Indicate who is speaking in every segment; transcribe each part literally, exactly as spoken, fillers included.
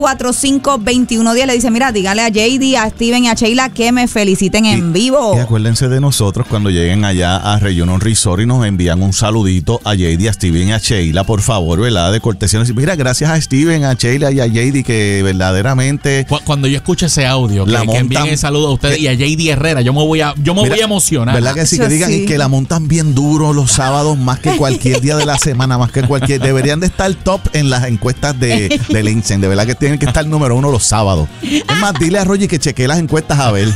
Speaker 1: cuatro cinco dos uno diez le dice, mira, dígale a J D, a Steven y a Sheila que me feliciten en
Speaker 2: y,
Speaker 1: vivo.
Speaker 2: Y acuérdense de nosotros cuando lleguen allá a Reunion Resort y nos envían un saludito a J D, a Steven y a Sheila, por favor, ¿verdad? De cortesía. Mira, gracias a Steven, a Sheila y a J D que verdaderamente...
Speaker 3: Cuando yo escuche ese audio, que, que envíen el saludo a ustedes que, y a J D Herrera, yo me voy a, yo me mira, voy a emocionar.
Speaker 2: ¿Verdad que sí?
Speaker 1: Yo
Speaker 2: Que digan
Speaker 1: sí.
Speaker 2: que la montan bien duro los sábados, más que cualquier día de la semana, más que cualquier... Deberían de estar top en las encuestas de, de LinkedIn. De verdad que tienen que estar número uno los sábados. Es más, dile a Roger que chequee las encuestas a ver.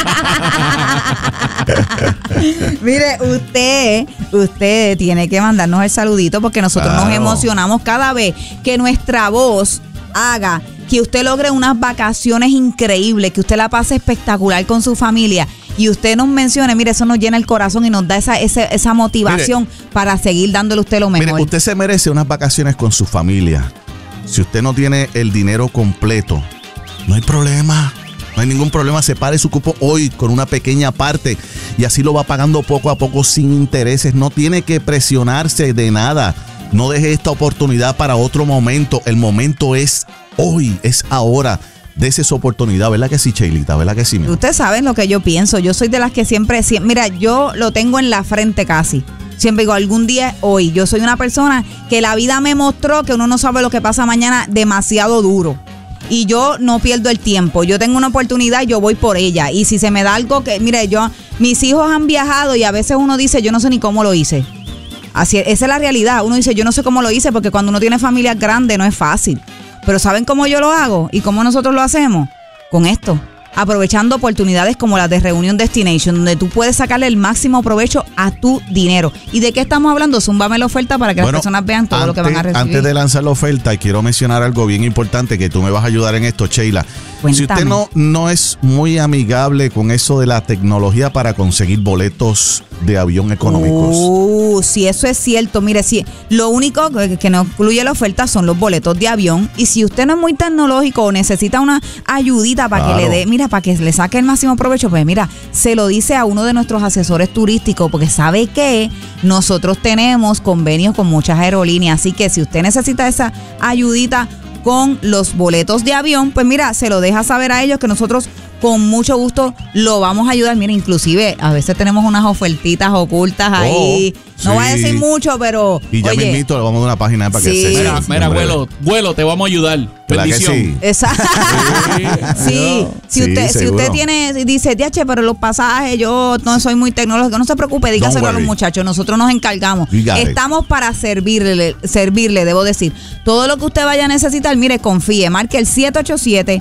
Speaker 1: Mire, usted, usted tiene que mandarnos el saludito porque nosotros claro. nos emocionamos cada vez que nuestra voz haga que usted logre unas vacaciones increíbles, que usted la pase espectacular con su familia y usted nos mencione, mire, eso nos llena el corazón y nos da esa, esa, esa motivación mire, para seguir dándole a usted lo mejor.
Speaker 2: Mire, usted se merece unas vacaciones con su familia. Si usted no tiene el dinero completo, no hay problema. No hay ningún problema. Separe su cupo hoy con una pequeña parte y así lo va pagando poco a poco sin intereses. No tiene que presionarse de nada. No deje esta oportunidad para otro momento. El momento es hoy, es ahora. Dese esa oportunidad, ¿verdad que sí, Cheilita? ¿Verdad que sí?
Speaker 1: Ustedes saben lo que yo pienso. Yo soy de las que siempre, siempre... Mira, yo lo tengo en la frente casi. Siempre digo, algún día es hoy. Yo soy una persona que la vida me mostró que uno no sabe lo que pasa mañana demasiado duro. Y yo no pierdo el tiempo. Yo tengo una oportunidad y yo voy por ella. Y si se me da algo que... Mire, yo... Mis hijos han viajado y a veces uno dice, yo no sé ni cómo lo hice. Así es, esa es la realidad. Uno dice, yo no sé cómo lo hice porque cuando uno tiene familias grandes no es fácil. Pero ¿saben cómo yo lo hago? ¿Y cómo nosotros lo hacemos? Con esto. Aprovechando oportunidades como las de Reunion Destination, donde tú puedes sacarle el máximo provecho a tu dinero. ¿Y de qué estamos hablando? Zúmbame la oferta para que bueno, las personas vean todo
Speaker 2: antes,
Speaker 1: lo que van a recibir.
Speaker 2: Antes de lanzar la oferta, quiero mencionar algo bien importante que tú me vas a ayudar en esto, Sheila. Cuéntame. Si usted no, no es muy amigable con eso de la tecnología para conseguir boletos de avión económicos.
Speaker 1: Uh, si eso es cierto. Mire, si lo único que, que no incluye la oferta son los boletos de avión. Y si usted no es muy tecnológico o necesita una ayudita para claro. que le dé, mira, para que le saque el máximo provecho, pues mira, se lo dice a uno de nuestros asesores turísticos, porque sabe que nosotros tenemos convenios con muchas aerolíneas. Así que si usted necesita esa ayudita con los boletos de avión, pues mira, se lo deja saber a ellos que nosotros con mucho gusto lo vamos a ayudar. Mira, inclusive a veces tenemos unas ofertitas ocultas oh, ahí. No sí. voy a decir mucho, pero
Speaker 2: y ya me invito, le vamos a dar una página para
Speaker 1: sí.
Speaker 2: que se...
Speaker 3: Mira, mira, abuelo, abuelo, te vamos a ayudar. Bendición.
Speaker 2: Sí?
Speaker 1: Exacto. Sí. sí. Si
Speaker 2: sí,
Speaker 1: usted, si usted tiene, dice, D H, pero los pasajes, yo no soy muy tecnológico, no se preocupe, dígaselo a los muchachos, nosotros nos encargamos. Estamos para servirle, servirle, debo decir. Todo lo que usted vaya a necesitar, mire, confíe, marque el siete ocho siete,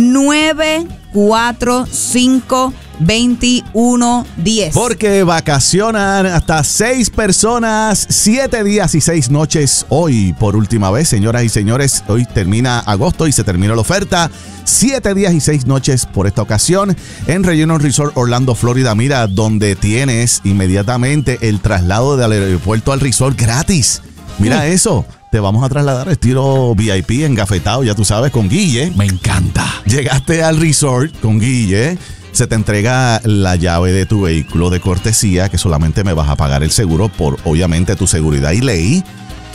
Speaker 1: nueve cuatro cinco, dos uno uno cero.
Speaker 2: Porque vacacionan hasta seis personas, siete días y seis noches hoy. Por última vez, señoras y señores, hoy termina agosto y se termina la oferta. Siete días y seis noches por esta ocasión en Reunion Resort Orlando, Florida. Mira, donde tienes inmediatamente el traslado del aeropuerto al resort gratis. Mira mm. eso. Te vamos a trasladar estilo V I P, engafetado, ya tú sabes, con Guille.
Speaker 3: Me encanta.
Speaker 2: Llegaste al resort con Guille, se te entrega la llave de tu vehículo de cortesía, que solamente me vas a pagar el seguro por, obviamente, tu seguridad y ley.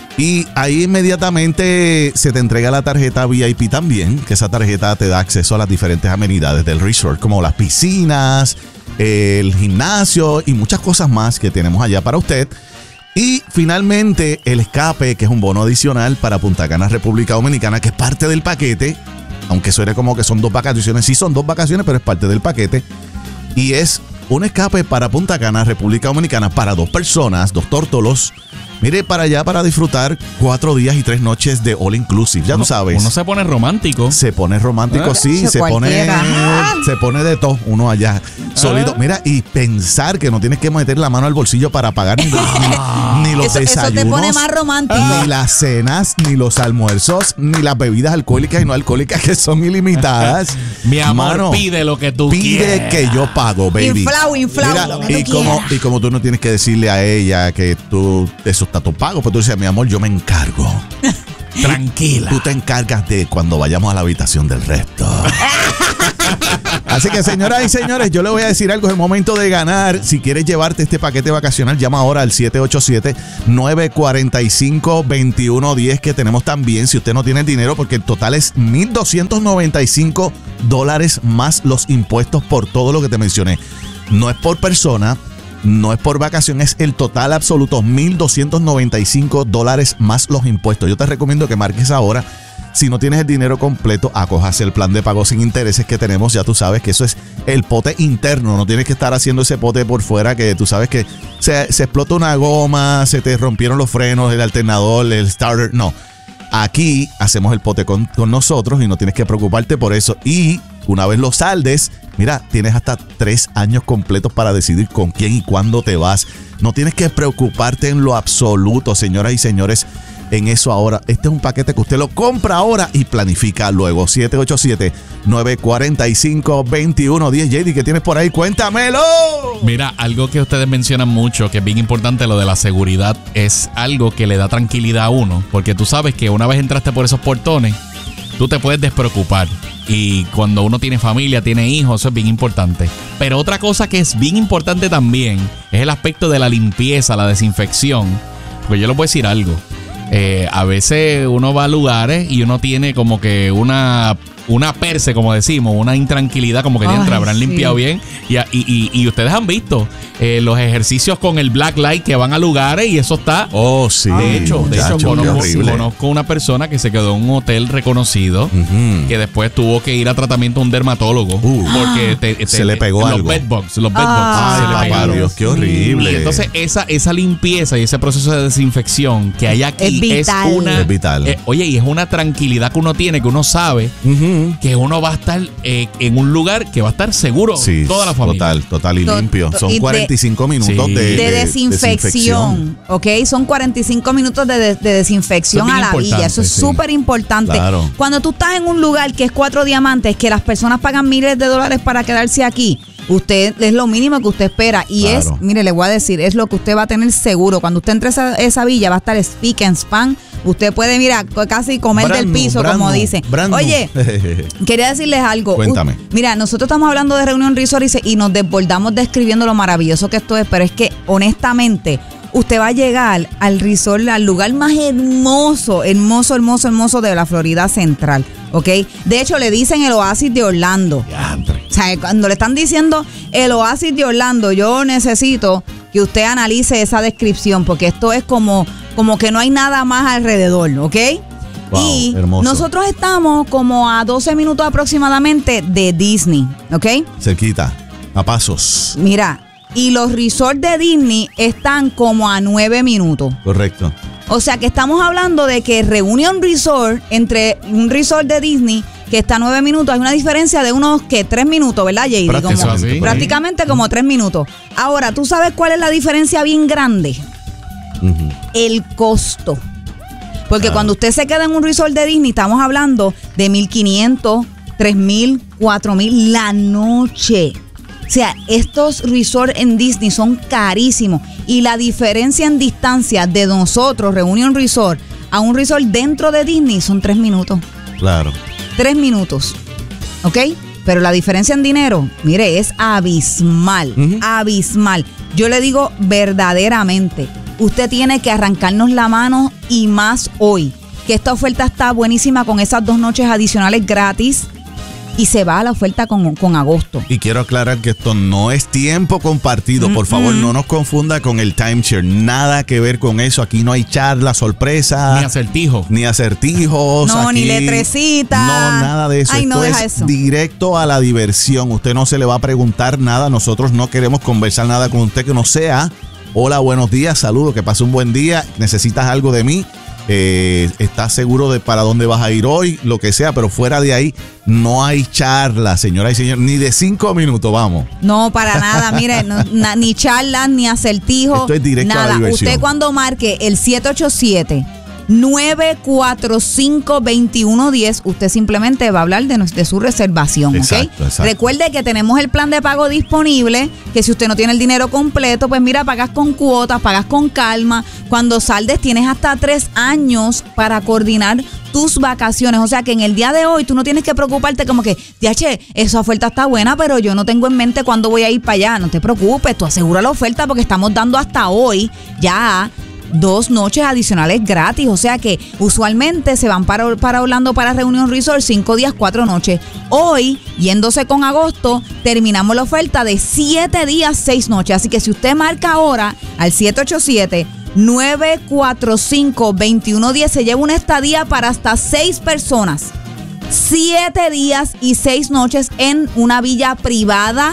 Speaker 2: Y ahí inmediatamente se te entrega la tarjeta V I P también, que esa tarjeta te da acceso a las diferentes amenidades del resort, como las piscinas, el gimnasio y muchas cosas más que tenemos allá para usted. Y finalmente el escape, que es un bono adicional para Punta Cana, República Dominicana, que es parte del paquete, aunque suene como que son dos vacaciones, sí son dos vacaciones, pero es parte del paquete. Y es un escape para Punta Cana, República Dominicana, para dos personas, dos tórtolos. Mire, para allá para disfrutar cuatro días y tres noches de all inclusive, ya
Speaker 3: uno,
Speaker 2: tú sabes.
Speaker 3: Uno se pone romántico.
Speaker 2: Se pone romántico,
Speaker 3: ¿Eh?
Speaker 2: sí, se, se pone se pone de todo uno allá, solito. ¿Eh? Mira, y pensar que no tienes que meter la mano al bolsillo para pagar ni,
Speaker 3: ah,
Speaker 2: ni, ni los
Speaker 1: eso,
Speaker 2: desayunos.
Speaker 1: Eso te pone más romántico.
Speaker 2: Ni las cenas, ni los almuerzos, ni las bebidas alcohólicas y no alcohólicas que son ilimitadas.
Speaker 3: Mi amor,
Speaker 2: Mano,
Speaker 3: pide lo que tú
Speaker 2: pide
Speaker 3: quieras.
Speaker 2: Pide que yo pago, baby.
Speaker 1: Inflao, inflao.
Speaker 2: Mira,
Speaker 1: lo que
Speaker 2: y,
Speaker 1: tú
Speaker 2: como, y como tú no tienes que decirle a ella que tú eso está todo pago, pues tú dices, mi amor, yo me encargo.
Speaker 3: Tranquila.
Speaker 2: Tú te encargas de cuando vayamos a la habitación del resto. Así que, señoras y señores, yo le voy a decir algo, es el momento de ganar. Si quieres llevarte este paquete vacacional, llama ahora al siete ocho siete, nueve cuatro cinco, dos uno uno cero, que tenemos también, si usted no tiene el dinero, porque el total es mil doscientos noventa y cinco dólares más los impuestos por todo lo que te mencioné. No es por persona, no es por vacación, es el total absoluto, mil doscientos noventa y cinco dólares más los impuestos. Yo te recomiendo que marques ahora. Si no tienes el dinero completo, acojas el plan de pago sin intereses que tenemos. Ya tú sabes que eso es el pote interno. No tienes que estar haciendo ese pote por fuera, que tú sabes que se, se explota una goma, se te rompieron los frenos, el alternador, el starter. No. Aquí hacemos el pote con, con nosotros y no tienes que preocuparte por eso. Y una vez lo saldes, mira, tienes hasta tres años completos para decidir con quién y cuándo te vas. No tienes que preocuparte en lo absoluto, señoras y señores. En eso ahora, este es un paquete que usted lo compra ahora y planifica luego. siete ocho siete, nueve cuatro cinco, dos uno uno cero. J D, ¿qué tienes por ahí? ¡Cuéntamelo!
Speaker 3: Mira, algo que ustedes mencionan mucho, que es bien importante, lo de la seguridad, es algo que le da tranquilidad a uno, porque tú sabes que una vez entraste por esos portones, tú te puedes despreocupar. Y cuando uno tiene familia, tiene hijos, eso es bien importante. Pero otra cosa que es bien importante también es el aspecto de la limpieza, la desinfección. Porque yo les voy a decir algo. Eh, a veces uno va a lugares y uno tiene como que una una perse, como decimos, una intranquilidad, como que
Speaker 1: Ay,
Speaker 3: dentro habrán
Speaker 1: sí.
Speaker 3: limpiado bien. Y, y, y, y ustedes han visto eh, los ejercicios con el black light que van a lugares y eso está.
Speaker 2: Oh, sí.
Speaker 3: De hecho, de hecho
Speaker 2: Muchacho,
Speaker 3: conozco,
Speaker 2: qué horrible.
Speaker 3: conozco una persona que se quedó en un hotel reconocido,
Speaker 2: Ujú.
Speaker 3: que después tuvo que ir a tratamiento a un dermatólogo
Speaker 2: Uh.
Speaker 3: porque te- te-
Speaker 2: Se le pegó
Speaker 3: los
Speaker 2: algo.
Speaker 3: bedbugs, los bedbugs
Speaker 1: Ah.
Speaker 3: se
Speaker 2: Ay,
Speaker 3: le
Speaker 2: papá
Speaker 3: pegaron.
Speaker 2: Dios, qué horrible.
Speaker 3: Y entonces esa, esa limpieza y ese proceso de desinfección que hay aquí
Speaker 1: Es vital.
Speaker 3: una...
Speaker 2: Es vital.
Speaker 3: eh, oye, y es una tranquilidad que uno tiene, que uno sabe
Speaker 2: Ujú.
Speaker 3: que uno va a estar eh, en un lugar que va a estar seguro
Speaker 2: Sí,
Speaker 3: toda la familia.
Speaker 2: total, total y
Speaker 1: To-
Speaker 2: limpio.
Speaker 1: to-
Speaker 2: Son
Speaker 1: y de-
Speaker 2: cuarenta y cinco minutos
Speaker 3: Sí.
Speaker 2: de,
Speaker 1: De,
Speaker 2: de-
Speaker 1: desinfección, ¿ok? Son cuarenta y cinco minutos de, de- de desinfección
Speaker 3: Eso es
Speaker 1: a
Speaker 3: bien
Speaker 1: la villa.
Speaker 3: importante,
Speaker 1: Eso es
Speaker 3: sí.
Speaker 1: súper importante.
Speaker 2: Claro.
Speaker 1: Cuando tú estás en un lugar que es Cuatro Diamantes, que las personas pagan miles de dólares para quedarse aquí, usted es lo mínimo que usted espera. Y
Speaker 2: Claro.
Speaker 1: es, mire, le voy a decir, es lo que usted va a tener seguro. Cuando usted entre a esa, esa villa, va a estar speak and span. Usted puede, mira, casi comer del
Speaker 2: Brand
Speaker 1: piso,
Speaker 2: new,
Speaker 1: como
Speaker 2: brand new,
Speaker 1: dicen.
Speaker 2: brand new.
Speaker 1: Oye, quería decirles algo.
Speaker 2: Cuéntame.
Speaker 1: U- Mira, nosotros estamos hablando de Reunion Resort y, se- y nos desbordamos describiendo lo maravilloso que esto es, pero es que, honestamente, usted va a llegar al resort, al lugar más hermoso, hermoso, hermoso, hermoso de la Florida Central, ¿ok? De hecho, le dicen el oasis de Orlando.
Speaker 2: Diantre.
Speaker 1: O sea, cuando le están diciendo el oasis de Orlando, yo necesito que usted analice esa descripción, porque esto es como, como que no hay nada más alrededor, ¿ok?
Speaker 2: Wow,
Speaker 1: y
Speaker 2: hermoso.
Speaker 1: nosotros estamos como a doce minutos aproximadamente de Disney, ¿ok?
Speaker 2: Cerquita, a pasos.
Speaker 1: Mira, y los resorts de Disney están como a nueve minutos.
Speaker 2: Correcto.
Speaker 1: O sea que estamos hablando de que Reunion Resort, entre un resort de Disney que está a nueve minutos, hay una diferencia de unos que tres minutos, ¿verdad, J D? Como-
Speaker 2: Prácticamente,
Speaker 3: por ahí.
Speaker 1: prácticamente como tres minutos. Ahora, ¿tú sabes cuál es la diferencia bien grande?
Speaker 2: Ujú.
Speaker 1: El costo. Porque
Speaker 2: Claro.
Speaker 1: cuando usted se queda en un resort de Disney, estamos hablando de mil quinientos, tres mil, cuatro mil la noche. O sea, estos resorts en Disney son carísimos. Y la diferencia en distancia de nosotros, Reunion Resort, a un resort dentro de Disney son tres minutos.
Speaker 2: Claro.
Speaker 1: Tres minutos. ¿Ok? Pero la diferencia en dinero, mire, es abismal.
Speaker 2: Ujú.
Speaker 1: Abismal. Yo le digo verdaderamente, usted tiene que arrancarnos la mano y más hoy. Que esta oferta está buenísima con esas dos noches adicionales gratis. Y se va a la oferta con, con agosto.
Speaker 2: Y quiero aclarar que esto no es tiempo compartido. Por favor, no nos confunda con el timeshare. Nada que ver con eso. Aquí no hay charla, sorpresa.
Speaker 3: Ni acertijo.
Speaker 2: Ni acertijos.
Speaker 1: No, ni
Speaker 2: aquí.
Speaker 1: letrecita.
Speaker 2: No, nada de eso.
Speaker 1: Ay, no,
Speaker 2: Esto
Speaker 1: deja
Speaker 2: es
Speaker 1: eso.
Speaker 2: directo a la diversión. Usted no se le va a preguntar nada. Nosotros no queremos conversar nada con usted que no sea hola, buenos días, saludos, que pase un buen día. ¿Necesitas algo de mí? Eh, ¿Estás seguro de para dónde vas a ir hoy? Lo que sea, pero fuera de ahí no hay charla, señoras y señores, ni de cinco minutos, vamos.
Speaker 1: No, para nada, mire, no, na- ni charlas, ni acertijos,
Speaker 2: Esto es directo a la
Speaker 1: nada.
Speaker 2: diversión.
Speaker 1: Usted cuando marque el siete ocho siete, nueve cuatro cinco, dos uno uno cero. Usted simplemente va a hablar de, de su reservación,
Speaker 2: exacto,
Speaker 1: ¿ok?
Speaker 2: Exacto.
Speaker 1: Recuerde que tenemos el plan de pago disponible, que si usted no tiene el dinero completo, pues mira, pagas con cuotas, pagas con calma. Cuando saldes tienes hasta tres años para coordinar tus vacaciones. O sea que en el día de hoy tú no tienes que preocuparte como que, ya che, esa oferta está buena, pero yo no tengo en mente cuándo voy a ir para allá. No te preocupes, tú asegura la oferta porque estamos dando hasta hoy ya dos noches adicionales gratis. O sea que usualmente se van para, para Orlando para Reunion Resort cinco días, cuatro noches. Hoy, yéndose con agosto, terminamos la oferta de siete días, seis noches. Así que si usted marca ahora al siete ocho siete, nueve cuatro cinco, dos uno uno cero, se lleva una estadía para hasta seis personas. Siete días y seis noches en una villa privada,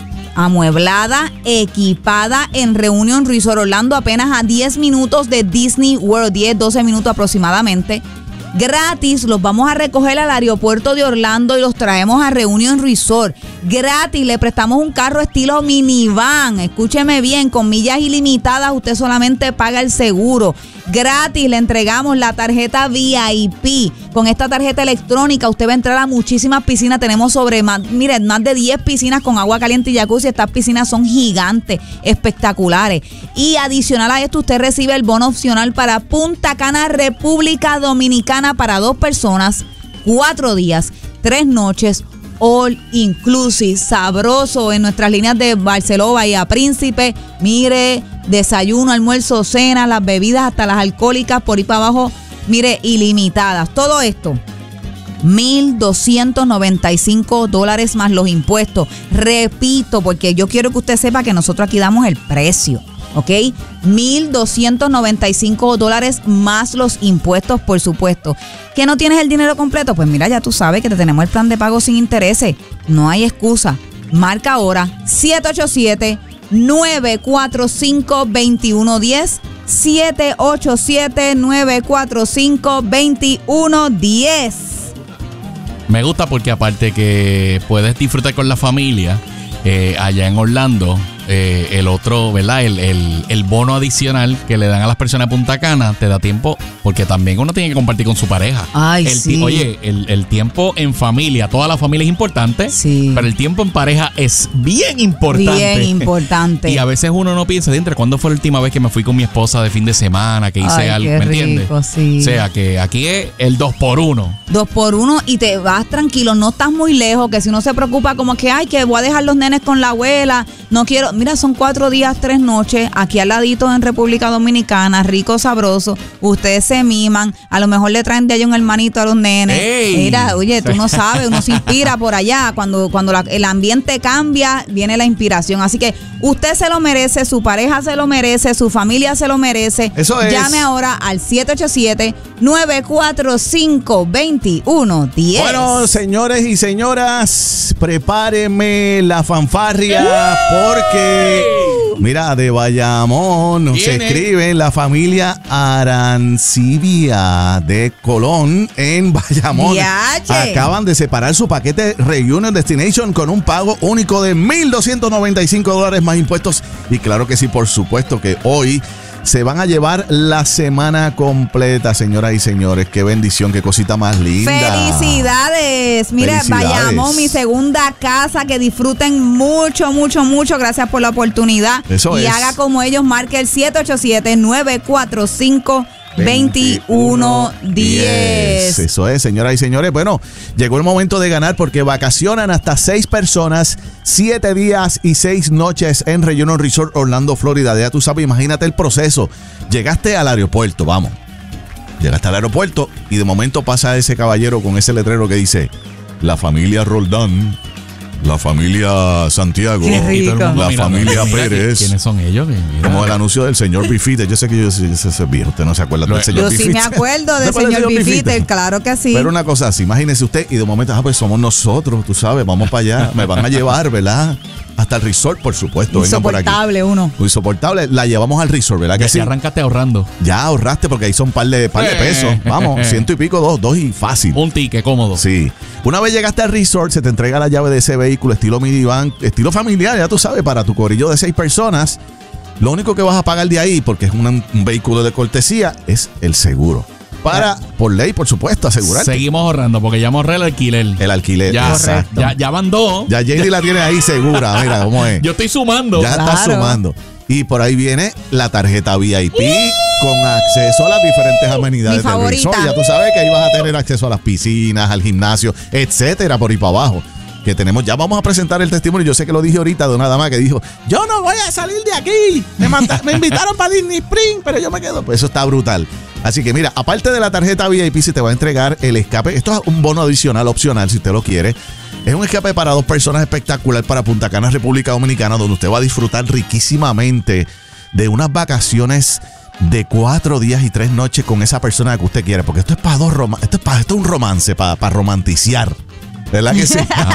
Speaker 1: amueblada, equipada en Reunion Resort Orlando, apenas a diez minutos de Disney World, diez, doce minutos aproximadamente. Gratis, los vamos a recoger al aeropuerto de Orlando y los traemos a Reunion Resort. Gratis, le prestamos un carro estilo minivan. Escúcheme bien, con millas ilimitadas, usted solamente paga el seguro. Gratis, le entregamos la tarjeta V I P. Con esta tarjeta electrónica usted va a entrar a muchísimas piscinas. Tenemos sobre, más, miren, más de diez piscinas con agua caliente y jacuzzi. Estas piscinas son gigantes, espectaculares. Y adicional a esto, usted recibe el bono opcional para Punta Cana, República Dominicana, para dos personas, cuatro días, tres noches, all inclusive, sabroso en nuestras líneas de Barceló, Bahía Príncipe. Mire, desayuno, almuerzo, cena, las bebidas hasta las alcohólicas por ahí para abajo, mire, ilimitadas. Todo esto, mil doscientos noventa y cinco dólares más los impuestos. Repito, porque yo quiero que usted sepa que nosotros aquí damos el precio, ¿ok? mil doscientos noventa y cinco dólares más los impuestos, por supuesto. ¿Que no tienes el dinero completo? Pues mira, ya tú sabes que te tenemos el plan de pago sin intereses. No hay excusa. Marca ahora siete ocho siete, nueve cuatro cinco, dos uno uno cero. siete ocho siete, nueve cuatro cinco, dos uno uno cero.
Speaker 3: Me gusta porque aparte que puedes disfrutar con la familia eh, allá en Orlando, eh, el otro, ¿verdad? El, el, el bono adicional que le dan a las personas de Punta Cana te da tiempo, porque también uno tiene que compartir con su pareja.
Speaker 1: Ay,
Speaker 3: el,
Speaker 1: sí.
Speaker 3: Oye, el, el tiempo en familia, toda la familia es importante,
Speaker 1: sí,
Speaker 3: pero el tiempo en pareja es bien importante.
Speaker 1: Bien importante.
Speaker 3: Y a veces uno no piensa, entre ¿cuándo fue la última vez que me fui con mi esposa de fin de semana, que hice
Speaker 1: Ay,
Speaker 3: algo?
Speaker 1: qué
Speaker 3: ¿Me entiendes?
Speaker 1: rico, sí.
Speaker 3: O sea, que aquí es el dos por uno.
Speaker 1: Dos por uno y te vas tranquilo, no estás muy lejos, que si uno se preocupa como que, ay, que voy a dejar los nenes con la abuela, no quiero, mira, son cuatro días, tres noches, aquí al ladito en República Dominicana, rico, sabroso, ustedes se miman, a lo mejor le traen de allá un hermanito a los nenes.
Speaker 3: ¡Ey!
Speaker 1: Mira, oye, tú no sabes, uno se inspira por allá, cuando, cuando la, el ambiente cambia, viene la inspiración, así que usted se lo merece, su pareja se lo merece, su familia se lo merece.
Speaker 2: Eso es.
Speaker 1: Llame ahora al siete ocho siete, nueve cuatro cinco, dos uno uno cero.
Speaker 2: Bueno, señores y señoras, prepáreme la fanfarria porque, mira, de Bayamón se
Speaker 3: Viene.
Speaker 2: escribe la familia Arancibia de Colón en Bayamón.
Speaker 1: Yache.
Speaker 2: Acaban de separar su paquete Reunion Destination con un pago único de mil doscientos noventa y cinco dólares más impuestos. Y claro que sí, por supuesto que hoy se van a llevar la semana completa, señoras y señores. Qué bendición, qué cosita más linda.
Speaker 1: Felicidades. Mira,
Speaker 2: Felicidades.
Speaker 1: Bayamón, mi segunda casa. Que disfruten mucho, mucho, mucho. Gracias por la oportunidad.
Speaker 2: Eso
Speaker 1: y
Speaker 2: es.
Speaker 1: haga como ellos, marque el siete ocho siete, nueve cuatro cinco, dos uno uno cero.
Speaker 2: Eso es, señoras y señores. Bueno, llegó el momento de ganar porque vacacionan hasta seis personas, siete días y seis noches en Reunion Resort Orlando, Florida. Ya tú sabes, imagínate el proceso. Llegaste al aeropuerto, vamos. Llegaste al aeropuerto y de momento pasa ese caballero con ese letrero que dice: la familia Roldán, la familia Santiago,
Speaker 1: Qué rico.
Speaker 2: la
Speaker 3: Mira,
Speaker 2: familia
Speaker 3: mira,
Speaker 2: Pérez.
Speaker 3: ¿quiénes son ellos? Mira.
Speaker 2: Como el anuncio del señor Bifite. Yo sé que yo ese es viejo, usted no se acuerda
Speaker 3: Lo-
Speaker 2: del señor
Speaker 1: Yo
Speaker 2: Bifite.
Speaker 1: sí me acuerdo del
Speaker 2: ¿Se acuerda
Speaker 1: señor
Speaker 2: Bifite?
Speaker 1: Bifite, claro que sí.
Speaker 2: Pero una cosa así, imagínese usted y de momento, ah, pues somos nosotros, tú sabes, vamos para allá, me van a llevar, ¿verdad? Hasta el resort, por supuesto, vengan por aquí.
Speaker 1: Insoportable uno.
Speaker 2: Insoportable, la llevamos al resort, ¿verdad
Speaker 3: Ya,
Speaker 2: que sí?
Speaker 3: ya arrancaste ahorrando.
Speaker 2: Ya ahorraste porque ahí son un par de, par de
Speaker 3: Eh.
Speaker 2: pesos, vamos, ciento y pico, dos, dos y fácil.
Speaker 3: Un ticket cómodo.
Speaker 2: Sí. Una vez llegaste al resort, se te entrega la llave de ese vehículo estilo minivan, estilo familiar, ya tú sabes, para tu corillo de seis personas. Lo único que vas a pagar de ahí, porque es una- un vehículo de cortesía, es el seguro. para, por ley, por supuesto, asegurar.
Speaker 3: Seguimos ahorrando porque ya ahorré el alquiler.
Speaker 2: El alquiler,
Speaker 3: ya,
Speaker 2: exacto.
Speaker 3: Ya, ya van dos.
Speaker 2: Ya J D la tiene ahí segura, mira cómo es.
Speaker 3: Yo estoy sumando.
Speaker 2: Ya
Speaker 1: Claro.
Speaker 2: está sumando. Y por ahí viene la tarjeta V I P con acceso a las diferentes amenidades
Speaker 1: Mi
Speaker 2: del
Speaker 1: favorita.
Speaker 2: resort. Ya tú sabes que ahí vas a tener acceso a las piscinas, al gimnasio, etcétera, por ahí para abajo. Que tenemos, ya vamos a presentar el testimonio. Yo sé que lo dije ahorita de una dama que dijo: yo no voy a salir de aquí. Me, manda, me invitaron para Disney Spring, pero yo me quedo. Pues eso está brutal. Así que mira, aparte de la tarjeta V I P, se te va a entregar el escape. Esto es un bono adicional, opcional, si usted lo quiere. Es un escape para dos personas espectacular para Punta Cana, República Dominicana, donde usted va a disfrutar riquísimamente de unas vacaciones de cuatro días y tres noches con esa persona que usted quiere. Porque esto es para dos rom- esto es para esto es un romance, para, para romanticiar. ¿Verdad que sí?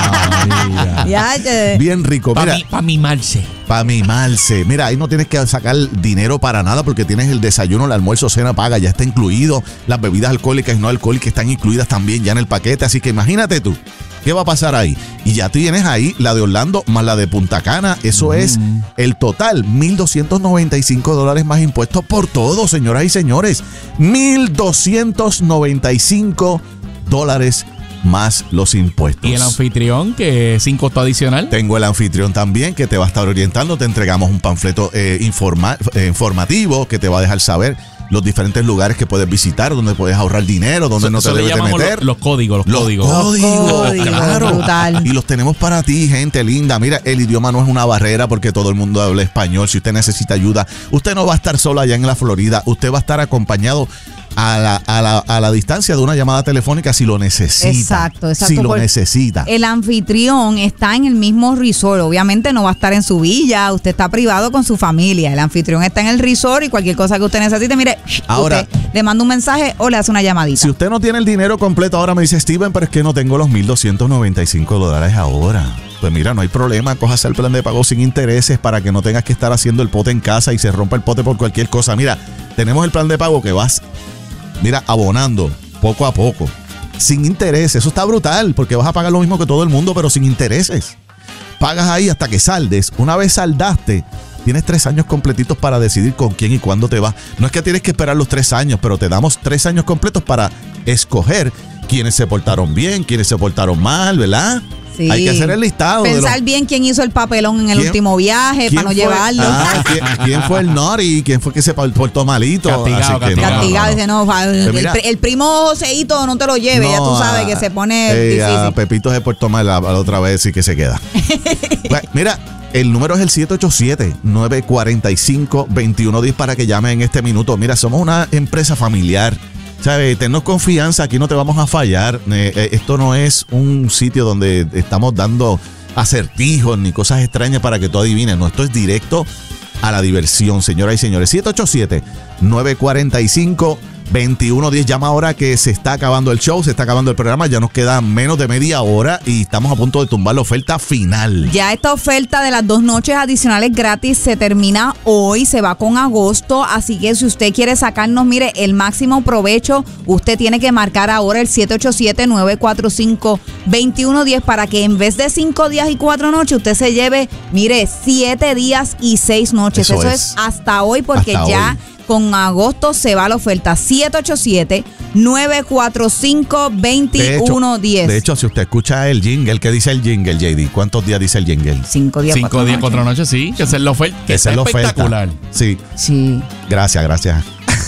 Speaker 3: Ah,
Speaker 1: Ya, ya.
Speaker 2: Bien rico.
Speaker 3: Para
Speaker 2: Mira,
Speaker 3: mi, pa mimarse.
Speaker 2: para mimarse. Mira, ahí no tienes que sacar dinero para nada porque tienes el desayuno, el almuerzo, cena paga, ya está incluido. Las bebidas alcohólicas y no alcohólicas están incluidas también ya en el paquete. Así que imagínate tú, ¿qué va a pasar ahí? Y ya tienes ahí la de Orlando más la de Punta Cana. Eso es el total, mil doscientos noventa y cinco dólares más impuestos por todo, señoras y señores. mil doscientos noventa y cinco dólares más los impuestos.
Speaker 3: Y el anfitrión, que es sin costo adicional.
Speaker 2: Tengo el anfitrión también que te va a estar orientando. Te entregamos un panfleto eh, informa- eh, informativo que te va a dejar saber los diferentes lugares que puedes visitar, donde puedes ahorrar dinero, donde
Speaker 3: Eso-
Speaker 2: no te
Speaker 3: eso le
Speaker 2: debes de
Speaker 3: llamamos
Speaker 2: meter.
Speaker 3: Los, los códigos, los,
Speaker 2: Los
Speaker 3: códigos.
Speaker 2: códigos,
Speaker 1: códigos,
Speaker 2: claro.
Speaker 1: brutal.
Speaker 2: Y los tenemos para ti, gente linda. Mira, el idioma no es una barrera porque todo el mundo habla español. Si usted necesita ayuda, usted no va a estar solo allá en la Florida. Usted va a estar acompañado a la, a la, a la distancia de una llamada telefónica si lo necesita.
Speaker 1: Exacto, exacto.
Speaker 2: Si lo
Speaker 1: porque
Speaker 2: necesita.
Speaker 1: El anfitrión está en el mismo resort. Obviamente no va a estar en su villa. Usted está privado con su familia. El anfitrión está en el resort y cualquier cosa que usted necesite, mire,
Speaker 2: Ahora,
Speaker 1: usted le manda un mensaje o le hace una llamadita.
Speaker 2: Si usted no tiene el dinero completo ahora, me dice Steven, pero es que no tengo los mil doscientos noventa y cinco dólares ahora. Pues mira, no hay problema, cójase el plan de pago sin intereses para que no tengas que estar haciendo el pote en casa y se rompa el pote por cualquier cosa. Mira, tenemos el plan de pago que vas, mira, abonando poco a poco, sin intereses. Eso está brutal porque vas a pagar lo mismo que todo el mundo, pero sin intereses. Pagas ahí hasta que saldes. Una vez saldaste, tienes tres años completitos para decidir con quién y cuándo te vas. No es que tienes que esperar los tres años, pero te damos tres años completos para escoger quiénes se portaron bien, quiénes se portaron mal, ¿verdad?
Speaker 1: Sí.
Speaker 2: Hay que hacer el listado. de
Speaker 1: Pensar
Speaker 2: los-
Speaker 1: bien quién hizo el papelón en el
Speaker 2: ¿Quién-
Speaker 1: último viaje
Speaker 2: ¿Quién
Speaker 1: para no
Speaker 2: fue-
Speaker 1: llevarlo.
Speaker 2: Ah, ¿quién, quién fue el naughty? ¿Quién fue que se portó malito?
Speaker 3: Castigado,
Speaker 2: Así que no,
Speaker 3: castigado.
Speaker 1: Castigado, dice, no, fa- el,
Speaker 2: mira-
Speaker 1: pri- el primo Joseito no te lo lleve, ya tú
Speaker 2: No,
Speaker 1: sabes
Speaker 2: a-
Speaker 1: que se pone
Speaker 2: eh, a
Speaker 1: difícil.
Speaker 2: Pepito se portó mal la, la otra vez y que se queda. Bueno, mira, el número es el siete ocho siete, nueve cuatro cinco, dos uno uno cero para que llame en este minuto. Mira, somos una empresa familiar. ¿Sabes? Tennos confianza, aquí no te vamos a fallar. Eh, eh, esto no es un sitio donde estamos dando acertijos ni cosas extrañas para que tú adivines. No, esto es directo a la diversión, señoras y señores. siete ocho siete, nueve cuatro cinco, dos uno uno cero. Llama ahora que se está acabando el show, se está acabando el programa. Ya nos queda menos de media hora y estamos a punto de tumbar la oferta final.
Speaker 1: Ya esta oferta de las dos noches adicionales gratis se termina hoy, se va con agosto, así que si usted quiere sacarnos, mire, el máximo provecho, usted tiene que marcar ahora el siete ocho siete, nueve cuatro cinco, dos uno uno cero para que en vez de cinco días y cuatro noches, usted se lleve, mire, siete días y seis noches.
Speaker 2: Eso
Speaker 1: Eso,
Speaker 2: es.
Speaker 1: es hasta hoy porque
Speaker 2: Hasta
Speaker 1: ya...
Speaker 2: hoy.
Speaker 1: Con agosto se va la oferta siete ocho siete, nueve cuatro cinco, dos uno uno cero.
Speaker 2: de hecho, si usted escucha el jingle, ¿qué dice el jingle, J D? ¿Cuántos días dice el jingle?
Speaker 1: Cinco días,
Speaker 3: Cinco
Speaker 1: cuatro
Speaker 3: días,
Speaker 1: noches.
Speaker 3: cuatro noches, sí. Que esa es la oferta. Que
Speaker 2: Esa
Speaker 3: está
Speaker 2: es la oferta.
Speaker 3: espectacular.
Speaker 2: Sí,
Speaker 1: Sí.
Speaker 2: gracias, gracias.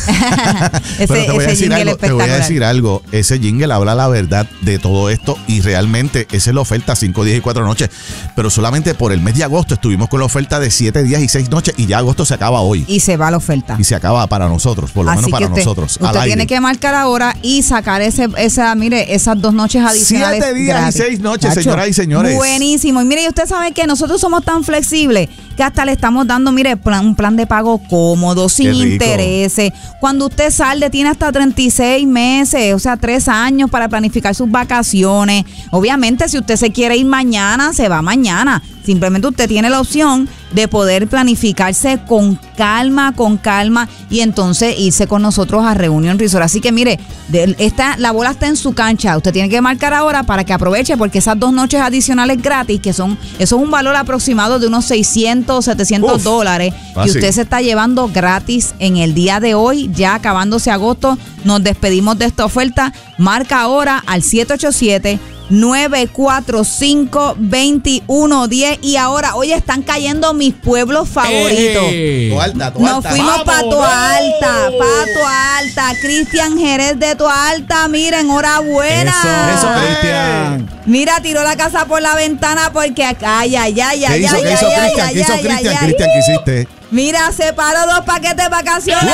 Speaker 1: ese
Speaker 2: Pero te voy, a
Speaker 1: ese
Speaker 2: decir
Speaker 1: jingle
Speaker 2: algo, te voy a
Speaker 1: espectacular.
Speaker 2: decir algo. Ese jingle habla la verdad de todo esto y realmente esa es la oferta cinco días y cuatro noches. Pero solamente por el mes de agosto estuvimos con la oferta de siete días y seis noches y ya agosto se acaba hoy.
Speaker 1: Y se va la oferta.
Speaker 2: Y se acaba para nosotros, por lo
Speaker 1: Así
Speaker 2: menos para
Speaker 1: que usted,
Speaker 2: nosotros.
Speaker 1: usted
Speaker 2: al
Speaker 1: tiene
Speaker 2: aire.
Speaker 1: que marcar ahora y sacar ese, esa, mire, esas dos noches adicionales.
Speaker 2: Siete días
Speaker 1: gratis.
Speaker 2: y seis noches,
Speaker 1: Chacho,
Speaker 2: señoras y señores.
Speaker 1: Buenísimo. Y mire, y usted sabe que nosotros somos tan flexibles que hasta le estamos dando, mire, plan- un plan de pago cómodo, sin
Speaker 2: Qué rico.
Speaker 1: intereses. Cuando usted salde, tiene hasta treinta y seis meses, o sea, tres años para planificar sus vacaciones. Obviamente, si usted se quiere ir mañana, se va mañana. Simplemente usted tiene la opción de poder planificarse con calma, con calma y entonces irse con nosotros a Reunion Resort. Así que mire, de, esta, la bola está en su cancha. Usted tiene que marcar ahora para que aproveche porque esas dos noches adicionales gratis, que son, eso es un valor aproximado de unos seiscientos, setecientos dólares que usted se está llevando gratis en el día de hoy, ya acabándose agosto. Nos despedimos de esta oferta. Marca ahora al siete ocho siete, nueve cuatro cinco, dos uno uno cero y ahora, oye, están cayendo mis pueblos favoritos.
Speaker 3: Hey.
Speaker 2: Toalta, Toalta.
Speaker 1: Nos fuimos para Toalta, para Toalta. Cristian Jerez de Toalta, mira, enhorabuena.
Speaker 3: Eso,
Speaker 2: Eso,
Speaker 3: Cristian.
Speaker 1: Mira, tiró la casa por la ventana porque, ay, ay, ay, ay,
Speaker 2: ¿Qué
Speaker 1: ay,
Speaker 2: hizo,
Speaker 1: ay,
Speaker 2: ¿qué hizo
Speaker 1: ay,
Speaker 2: Cristian?
Speaker 1: ay,
Speaker 2: ¿Qué hizo
Speaker 1: ay,
Speaker 2: Cristian?
Speaker 1: ay, ay.
Speaker 2: Cristian, ¿qué hiciste?
Speaker 1: Mira, separó dos paquetes vacacionales.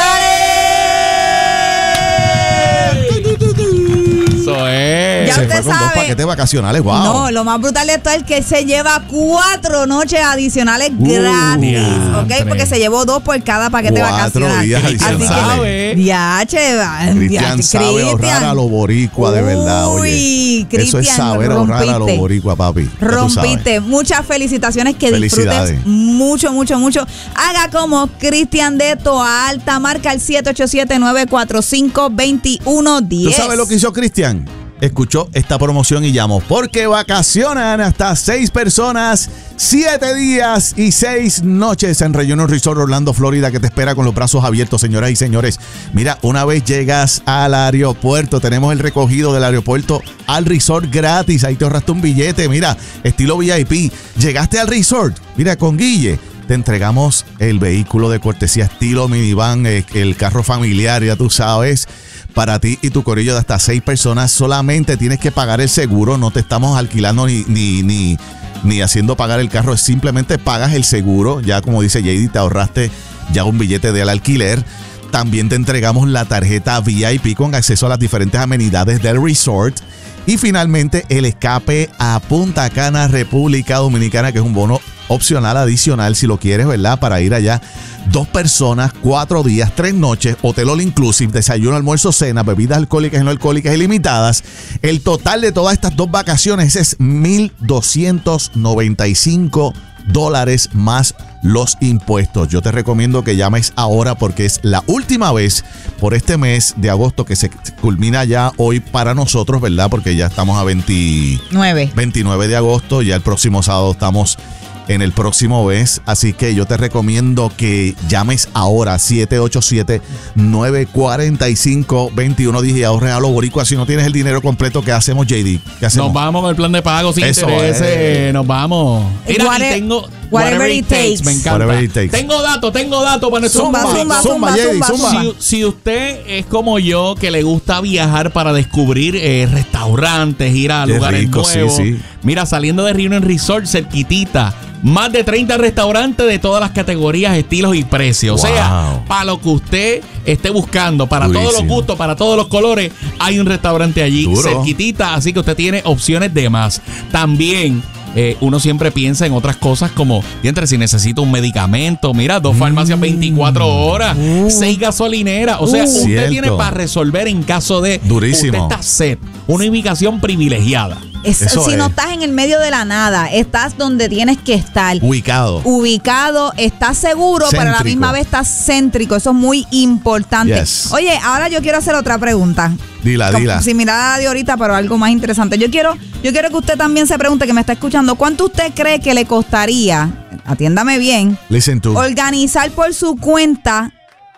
Speaker 3: Eso es.
Speaker 1: Ya
Speaker 2: Se
Speaker 1: usted
Speaker 2: fue con dos
Speaker 1: sabe.
Speaker 2: paquetes vacacionales, wow.
Speaker 1: No, lo más brutal de esto es que se lleva cuatro noches adicionales
Speaker 2: Uh,
Speaker 1: gratis,
Speaker 3: diantre.
Speaker 1: ¿ok? Porque se llevó dos por cada paquete
Speaker 2: Cuatro
Speaker 1: vacacional.
Speaker 2: días
Speaker 1: Así
Speaker 2: adicionales.
Speaker 1: que, diache, va,
Speaker 2: Cristian
Speaker 1: diache,
Speaker 2: sabe ahorrar a los boricuas, de verdad, oye.
Speaker 1: Uy,
Speaker 2: Eso es
Speaker 1: Cristian,
Speaker 2: saber ahorrar a los
Speaker 1: rompiste.
Speaker 2: boricuas, papi. Ya tú sabes.
Speaker 1: Rompiste. Muchas felicitaciones, que
Speaker 2: Felicidades.
Speaker 1: disfrutes mucho, mucho, mucho. Haga como Cristian de Toalta, marca el siete ocho siete, nueve cuatro cinco, dos uno uno
Speaker 2: ¿Tú
Speaker 1: cero.
Speaker 2: sabes lo que hizo Cristian? Escuchó esta promoción y llamó. Porque vacacionan hasta seis personas, siete días y seis noches en Reunion Resort Orlando, Florida, que te espera con los brazos abiertos, señoras y señores. Mira, una vez llegas al aeropuerto, tenemos el recogido del aeropuerto al resort gratis. Ahí te ahorraste un billete. Mira, estilo V I P. Llegaste al resort. Mira, con Guille te entregamos el vehículo de cortesía estilo minivan, el carro familiar, ya tú sabes. Para ti y tu corillo de hasta seis personas, solamente tienes que pagar el seguro. No te estamos alquilando ni, ni, ni, ni haciendo pagar el carro. Simplemente pagas el seguro. Ya como dice J D, te ahorraste ya un billete del alquiler. También te entregamos la tarjeta V I P con acceso a las diferentes amenidades del resort. Y finalmente el escape a Punta Cana, República Dominicana, que es un bono opcional adicional si lo quieres, ¿verdad? Para ir allá. Dos personas, cuatro días, tres noches, hotel all inclusive, desayuno, almuerzo, cena, bebidas alcohólicas y no alcohólicas ilimitadas. El total de todas estas dos vacaciones es mil doscientos noventa y cinco dólares más los impuestos. Yo te recomiendo que llames ahora porque es la última vez por este mes de agosto que se culmina ya hoy para nosotros, ¿verdad? Porque ya estamos a
Speaker 1: Nueve.
Speaker 2: veintinueve de agosto, ya el próximo sábado estamos en el próximo mes, así que yo te recomiendo que llames ahora siete ocho siete, nueve cuatro cinco, dos uno uno cero y ahorres a los boricuas. Si no tienes el dinero completo, ¿qué hacemos, J D? ¿Qué hacemos?
Speaker 3: Nos vamos con el plan de pago sin
Speaker 2: Eso
Speaker 3: intereses.
Speaker 2: es.
Speaker 3: Nos vamos. Mira,
Speaker 1: Whatever-
Speaker 3: y tengo
Speaker 1: whatever it takes.
Speaker 3: Me encanta.
Speaker 2: Whatever it takes.
Speaker 3: Tengo datos, tengo datos para nuestro
Speaker 1: Zumba,
Speaker 3: público.
Speaker 1: zumba,
Speaker 2: Zumba,
Speaker 1: zumba,
Speaker 2: J D,
Speaker 1: zumba,
Speaker 2: zumba.
Speaker 1: zumba.
Speaker 3: Si, si usted es como yo, que le gusta viajar para descubrir eh, restaurantes, ir a
Speaker 2: Qué
Speaker 3: lugares
Speaker 2: rico, sí,
Speaker 3: nuevos.
Speaker 2: sí.
Speaker 3: Mira, saliendo de Reunion Resort, cerquitita, más de treinta restaurantes de todas las categorías, estilos y precios. O sea,
Speaker 2: Wow.
Speaker 3: para lo que usted esté buscando, para
Speaker 2: Durísimo.
Speaker 3: todos los gustos, para todos los colores, hay un restaurante allí,
Speaker 2: Duro.
Speaker 3: cerquitita, así que usted tiene opciones de más. También eh, uno siempre piensa en otras cosas como, entre si necesito un medicamento, mira, dos farmacias veinticuatro horas, seis gasolineras, o sea,
Speaker 2: Uh,
Speaker 3: usted
Speaker 2: cierto.
Speaker 3: tiene para resolver en caso de
Speaker 2: Durísimo.
Speaker 3: usted está set, una ubicación privilegiada.
Speaker 1: Es-
Speaker 2: Eso
Speaker 1: si
Speaker 2: es.
Speaker 1: no estás en el medio de la nada, estás donde tienes que estar.
Speaker 2: Ubicado.
Speaker 1: Ubicado, estás seguro, pero a la
Speaker 2: Céntrico.
Speaker 1: misma vez estás céntrico. Eso es muy importante.
Speaker 2: Yes.
Speaker 1: Oye, ahora yo quiero hacer otra pregunta.
Speaker 2: Dila,
Speaker 1: Como
Speaker 2: dila.
Speaker 1: similar a de ahorita, pero algo más interesante. Yo quiero, yo quiero que usted también se pregunte, que me está escuchando, ¿cuánto usted cree que le costaría, atiéndame bien,
Speaker 2: Listen to.
Speaker 1: organizar por su cuenta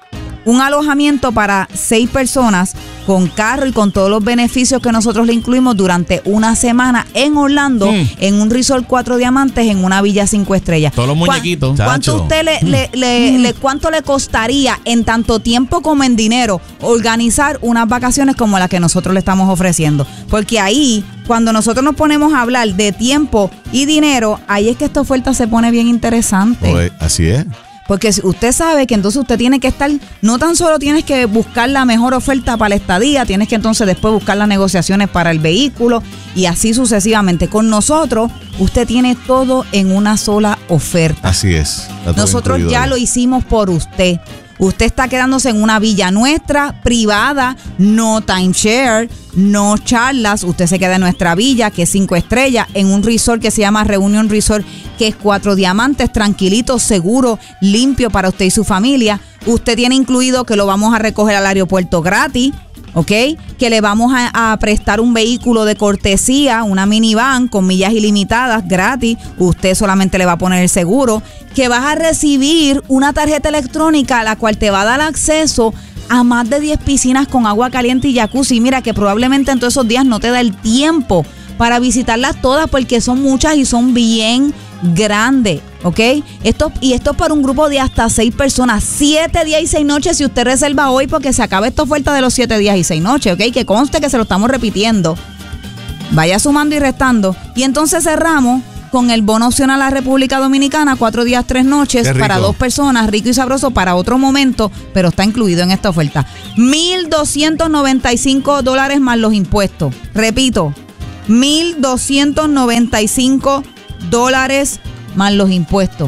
Speaker 1: un alojamiento para seis personas con carro y con todos los beneficios que nosotros le incluimos durante una semana en Orlando,
Speaker 3: Mm.
Speaker 1: en un resort cuatro diamantes, en una villa cinco estrellas?
Speaker 3: Todos los
Speaker 1: ¿Cuán-
Speaker 3: muñequitos.
Speaker 1: ¿Cuánto
Speaker 2: Chacho.
Speaker 1: usted le, le- le- le- cuánto le costaría en tanto tiempo como en dinero organizar unas vacaciones como las que nosotros le estamos ofreciendo? Porque ahí, cuando nosotros nos ponemos a hablar de tiempo y dinero, ahí es que esta oferta se pone bien interesante.
Speaker 2: Pues, así es.
Speaker 1: Porque si usted sabe que entonces usted tiene que estar, no tan solo tienes que buscar la mejor oferta para la estadía, tienes que entonces después buscar las negociaciones para el vehículo y así sucesivamente. Con nosotros, usted tiene todo en una sola oferta.
Speaker 2: Así es. Está todo
Speaker 1: Nosotros
Speaker 2: incluido
Speaker 1: ya
Speaker 2: ahí.
Speaker 1: lo hicimos por usted. Usted está quedándose en una villa nuestra, privada, no timeshare, no charlas. Usted se queda en nuestra villa, que es cinco estrellas, en un resort que se llama Reunion Resort, que es cuatro diamantes, tranquilito, seguro, limpio para usted y su familia. Usted tiene incluido que lo vamos a recoger al aeropuerto gratis, ¿ok? Que le vamos a, a prestar un vehículo de cortesía, una minivan con millas ilimitadas gratis. Usted solamente le va a poner el seguro. Que vas a recibir una tarjeta electrónica la cual te va a dar acceso a más de diez piscinas con agua caliente y jacuzzi. Mira que probablemente en todos esos días no te da el tiempo para visitarlas todas porque son muchas y son bien grandes, ¿ok? Esto, y esto es para un grupo de hasta seis personas, siete días y seis noches si usted reserva hoy porque se acaba esta oferta de los siete días y seis noches, ¿ok? Que conste que se lo estamos repitiendo. Vaya sumando y restando. Y entonces cerramos con el bono opcional a la República Dominicana, cuatro días, tres noches para dos personas, rico y sabroso para otro momento, pero está incluido en esta oferta. mil doscientos noventa y cinco dólares más los impuestos. Repito, mil doscientos noventa y cinco dólares más los impuestos.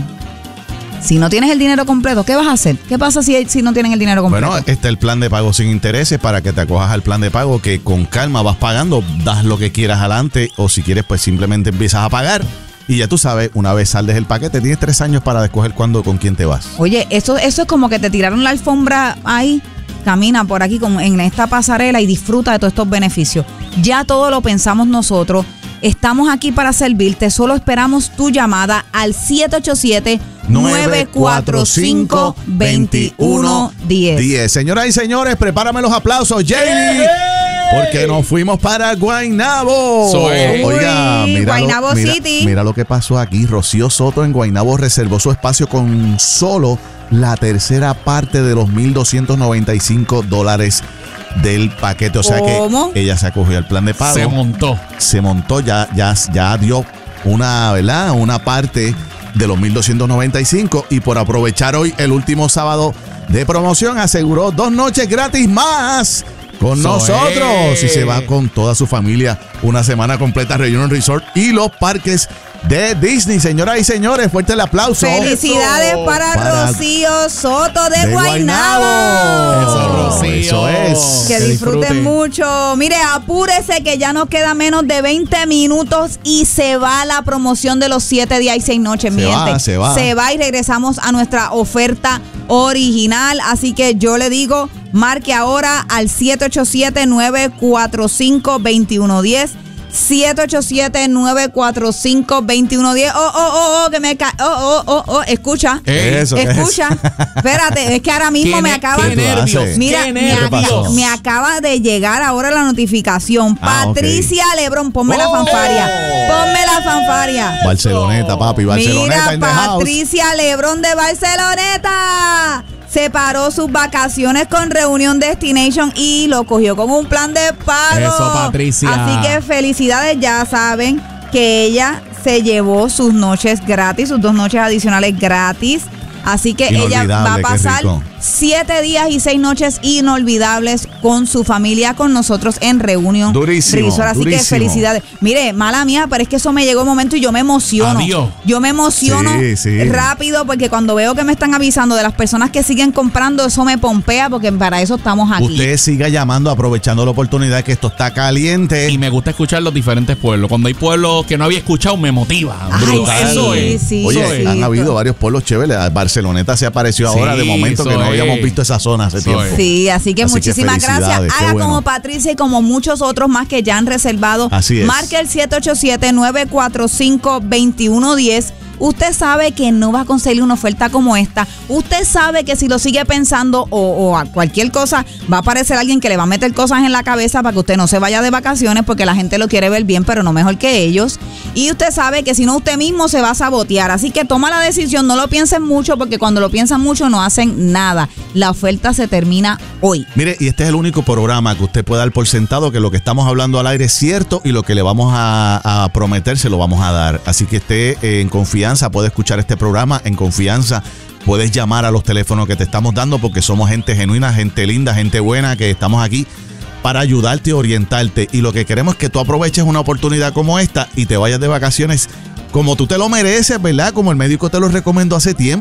Speaker 1: Si no tienes el dinero completo, ¿qué vas a hacer? ¿Qué pasa si, si no tienen el dinero completo?
Speaker 2: Bueno, está el plan de pago sin intereses para que te acojas al plan de pago que con calma vas pagando, das lo que quieras adelante o si quieres pues simplemente empiezas a pagar. Y ya tú sabes, una vez saldes el paquete, tienes tres años para escoger cuándo, con quién te vas.
Speaker 1: Oye, eso, eso es como que te tiraron la alfombra ahí, camina por aquí como en esta pasarela y disfruta de todos estos beneficios. Ya todo lo pensamos nosotros. Estamos aquí para servirte. Solo esperamos tu llamada al siete ocho siete, nueve cuatro cinco, dos uno uno cero.
Speaker 2: Señoras y señores, prepárame los aplausos, Jamie. Porque nos fuimos para Guaynabo.
Speaker 3: Soy.
Speaker 2: Oiga, mira,
Speaker 1: Guaynabo
Speaker 2: lo, mira,
Speaker 1: City.
Speaker 2: mira lo que pasó aquí. Rocío Soto en Guaynabo reservó su espacio con solo la tercera parte de los mil doscientos noventa y cinco dólares del paquete. O sea
Speaker 1: ¿Cómo?
Speaker 2: que ella se acogió al plan de pago.
Speaker 3: Se montó.
Speaker 2: Se montó, ya, ya, ya dio una, ¿verdad? Una parte de los mil doscientos noventa y cinco y por aprovechar hoy el último sábado de promoción aseguró dos noches gratis más con
Speaker 3: Eso
Speaker 2: nosotros
Speaker 3: es.
Speaker 2: y se va con toda su familia una semana completa a Reunion Resort y los parques de Disney. Señoras y señores, fuerte el aplauso.
Speaker 1: Felicidades
Speaker 2: Eso.
Speaker 1: para,
Speaker 2: Para
Speaker 1: Rocío Soto de,
Speaker 2: de
Speaker 1: Guaynabo.
Speaker 2: Guaynabo.
Speaker 3: Eso, Rocío.
Speaker 2: Eso es.
Speaker 1: Que
Speaker 3: Que
Speaker 1: disfruten
Speaker 3: disfruten.
Speaker 1: mucho. Mire, apúrese que ya nos queda menos de veinte minutos y se va la promoción de los siete días y seis noches, mi
Speaker 2: Se va,
Speaker 1: gente.
Speaker 2: se va.
Speaker 1: Se va y regresamos a nuestra oferta original. Así que yo le digo, marque ahora al siete ocho siete, nueve cuatro cinco, dos uno uno cero. siete ocho siete, nueve cuatro cinco, dos uno uno cero. Oh, oh, oh, oh, que me ca... Oh, oh, oh, oh, escucha.
Speaker 3: Ey,
Speaker 2: Eso, ¿qué es
Speaker 1: Escucha. Espérate, es que ahora mismo
Speaker 3: Qué
Speaker 1: me
Speaker 3: ne-
Speaker 1: acaba
Speaker 3: qué
Speaker 2: ¿Qué tú
Speaker 3: nervios,
Speaker 2: haces?
Speaker 1: Mira,
Speaker 3: qué
Speaker 1: me,
Speaker 3: nervios.
Speaker 2: pasó?
Speaker 1: me acaba de llegar ahora la notificación.
Speaker 2: Ah,
Speaker 1: Patricia Lebrón, ponme la
Speaker 2: Oh.
Speaker 1: fanfaria. Ponme la fanfaria.
Speaker 2: Barceloneta, papi, Barceloneta
Speaker 1: Mira,
Speaker 2: in the house.
Speaker 1: Patricia Lebrón de Barceloneta separó sus vacaciones con Reunion Destination y lo cogió con un plan de pago.
Speaker 3: Eso, Patricia.
Speaker 1: Así que felicidades, ya saben que ella se llevó sus noches gratis, sus dos noches adicionales gratis. Así que ella
Speaker 2: Inolvidable,
Speaker 1: va a
Speaker 2: qué
Speaker 1: pasar
Speaker 2: rico.
Speaker 1: siete días y seis noches inolvidables con su familia, con nosotros en Reunion
Speaker 2: Durísimo,
Speaker 1: Resort. Así
Speaker 2: durísimo.
Speaker 1: que felicidades. Mire, mala mía, pero es que eso me llegó un momento y yo me emociono.
Speaker 3: Adiós.
Speaker 1: Yo me emociono
Speaker 2: Sí, sí.
Speaker 1: rápido porque cuando veo que me están avisando de las personas que siguen comprando, eso me pompea porque para eso estamos aquí.
Speaker 2: Usted siga llamando, aprovechando la oportunidad que esto está caliente.
Speaker 3: Y me gusta escuchar los diferentes pueblos. Cuando hay pueblos que no había escuchado, me motiva.
Speaker 1: Ay,
Speaker 3: Brutal.
Speaker 1: sí,
Speaker 3: Eso es.
Speaker 1: sí.
Speaker 2: Oye,
Speaker 1: sí.
Speaker 2: han habido varios pueblos chéveres. Barceloneta se apareció
Speaker 3: Sí,
Speaker 2: ahora de momento que
Speaker 3: eso
Speaker 2: no habíamos
Speaker 3: es.
Speaker 2: visto esa zona hace
Speaker 3: Eso
Speaker 2: tiempo.
Speaker 3: es.
Speaker 1: Sí, así que
Speaker 2: Así que
Speaker 1: muchísimas gracias.
Speaker 2: felicidades, qué
Speaker 1: Haga
Speaker 2: bueno.
Speaker 1: como Patricia y como muchos otros más que ya han reservado.
Speaker 2: Así es.
Speaker 1: Marque el siete ocho siete, nueve cuatro cinco, dos uno uno cero. Usted sabe que no va a conseguir una oferta como esta. Usted sabe que si lo sigue pensando o, o a cualquier cosa, va a aparecer alguien que le va a meter cosas en la cabeza para que usted no se vaya de vacaciones porque la gente lo quiere ver bien, pero no mejor que ellos. Y usted sabe que si no, usted mismo se va a sabotear. Así que toma la decisión, no lo piensen mucho porque cuando lo piensan mucho no hacen nada. La oferta se termina hoy.
Speaker 2: Mire, y este es el único programa que usted puede dar por sentado que lo que estamos hablando al aire es cierto y lo que le vamos a, a prometer se lo vamos a dar. Así que esté eh, en confianza, puede escuchar este programa en confianza. Puedes llamar a los teléfonos que te estamos dando porque somos gente genuina, gente linda, gente buena, que estamos aquí para ayudarte y orientarte. Y lo que queremos es que tú aproveches una oportunidad como esta y te vayas de vacaciones como tú te lo mereces, ¿verdad? Como el médico te lo recomendó hace tiempo.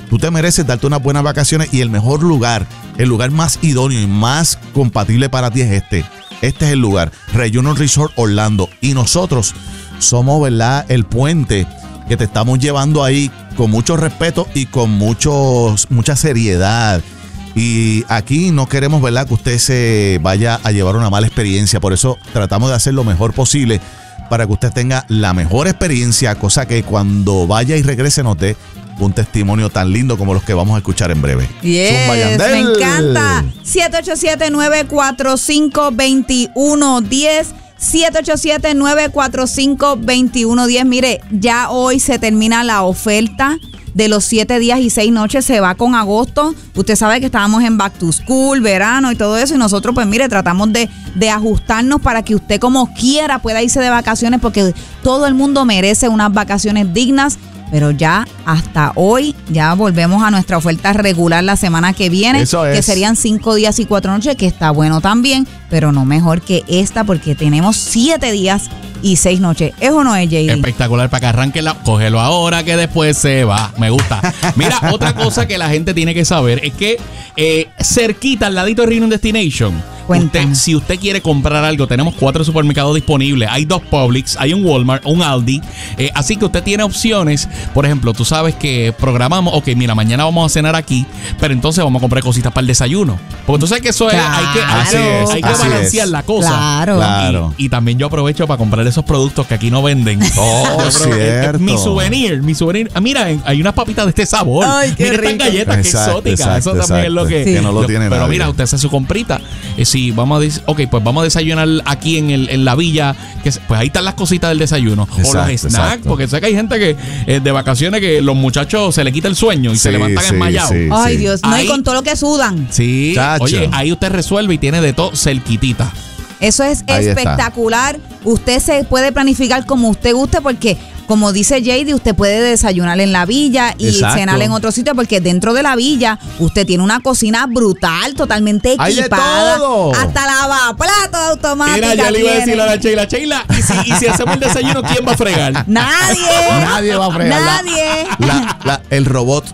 Speaker 2: Tú te mereces darte unas buenas vacaciones y el mejor lugar, el lugar más idóneo y más compatible para ti es este. Este es el lugar, Reunion Resort Orlando. Y nosotros somos, ¿verdad?, el puente que te estamos llevando ahí con mucho respeto y con muchos, mucha seriedad. Y aquí no queremos, ¿verdad?, que usted se vaya a llevar una mala experiencia. Por eso tratamos de hacer lo mejor posible para que usted tenga la mejor experiencia, cosa que cuando vaya y regrese nos dé un testimonio tan lindo como los que vamos a escuchar en breve.
Speaker 1: Yes, me encanta. siete ocho siete, nueve cuatro cinco, dos uno uno cero. siete ocho siete, nueve cuatro cinco, dos uno uno cero. Mire, ya hoy se termina la oferta de los siete días y seis noches, se va con agosto. Usted sabe que estábamos en back to school, verano y todo eso, y nosotros pues mire, tratamos de, de ajustarnos para que usted como quiera pueda irse de vacaciones, porque todo el mundo merece unas vacaciones dignas. Pero ya hasta hoy, ya volvemos a nuestra oferta regular la semana que viene,
Speaker 2: Eso es.
Speaker 1: que serían cinco días y cuatro noches, que está bueno también, pero no mejor que esta, porque tenemos siete días y seis noches. ¿Es o no es, J D?
Speaker 3: Espectacular, para que arranque la, cógelo ahora que después se va. Me gusta. Mira, otra cosa que la gente tiene que saber es que eh, cerquita, al ladito de Reunion Destination, usted, si usted quiere comprar algo, tenemos cuatro supermercados disponibles. Hay dos Publix, hay un Walmart, un Aldi. Eh, así que usted tiene opciones. Por ejemplo, tú sabes que programamos, ok, mira, mañana vamos a cenar aquí, pero entonces vamos a comprar cositas para el desayuno. Porque tú sabes que eso es,
Speaker 1: claro,
Speaker 3: hay que,
Speaker 2: así es,
Speaker 3: hay que
Speaker 2: así
Speaker 3: balancear
Speaker 2: es.
Speaker 3: la cosa.
Speaker 1: Claro.
Speaker 2: Claro.
Speaker 3: Y, y también yo aprovecho para comprar esos productos que aquí no venden.
Speaker 2: Oh,
Speaker 3: Yo creo que-
Speaker 2: cierto.
Speaker 3: Mi souvenir, mi souvenir. Ah, mira, hay unas papitas de este sabor.
Speaker 1: Ay, qué
Speaker 3: mira estas
Speaker 1: rico.
Speaker 3: galletas, qué
Speaker 2: Exacto,
Speaker 3: exóticas.
Speaker 2: exacto,
Speaker 3: Eso también es lo que,
Speaker 2: exacto. Que no lo tiene
Speaker 3: Pero
Speaker 2: nadie.
Speaker 3: mira, usted hace su comprita. Eh, si vamos a decir, ok, pues vamos a desayunar aquí en, el, en la villa. Que, se- pues ahí están las cositas del desayuno.
Speaker 2: Exacto,
Speaker 3: o los snacks.
Speaker 2: exacto.
Speaker 3: Porque sé que hay gente que eh, de vacaciones que los muchachos se le quita el sueño y se
Speaker 2: Sí,
Speaker 3: levantan
Speaker 2: sí,
Speaker 3: enmayados.
Speaker 2: sí.
Speaker 1: Ay, Dios, no,
Speaker 3: Ahí-
Speaker 1: y con todo lo que sudan.
Speaker 3: Sí,
Speaker 2: Chacho.
Speaker 3: oye, ahí usted resuelve y tiene de todo cerquitita.
Speaker 1: Eso es
Speaker 2: Ahí está.
Speaker 1: espectacular. Usted se puede planificar como usted guste, porque como dice J D, usted puede desayunar en la villa y
Speaker 2: Exacto.
Speaker 1: cenar en otro sitio, porque dentro de la villa usted tiene una cocina brutal, totalmente
Speaker 2: ¡Hay de
Speaker 1: equipada.
Speaker 2: todo!
Speaker 1: Hasta lavaplatos automática.
Speaker 3: Mira, yo le iba a
Speaker 1: tiene.
Speaker 3: decir a la Sheila, Sheila, y si, y si hacemos el desayuno, ¿quién va a fregar?
Speaker 1: Nadie.
Speaker 2: Nadie va a fregar. La-
Speaker 1: Nadie.
Speaker 2: la- la- el robot.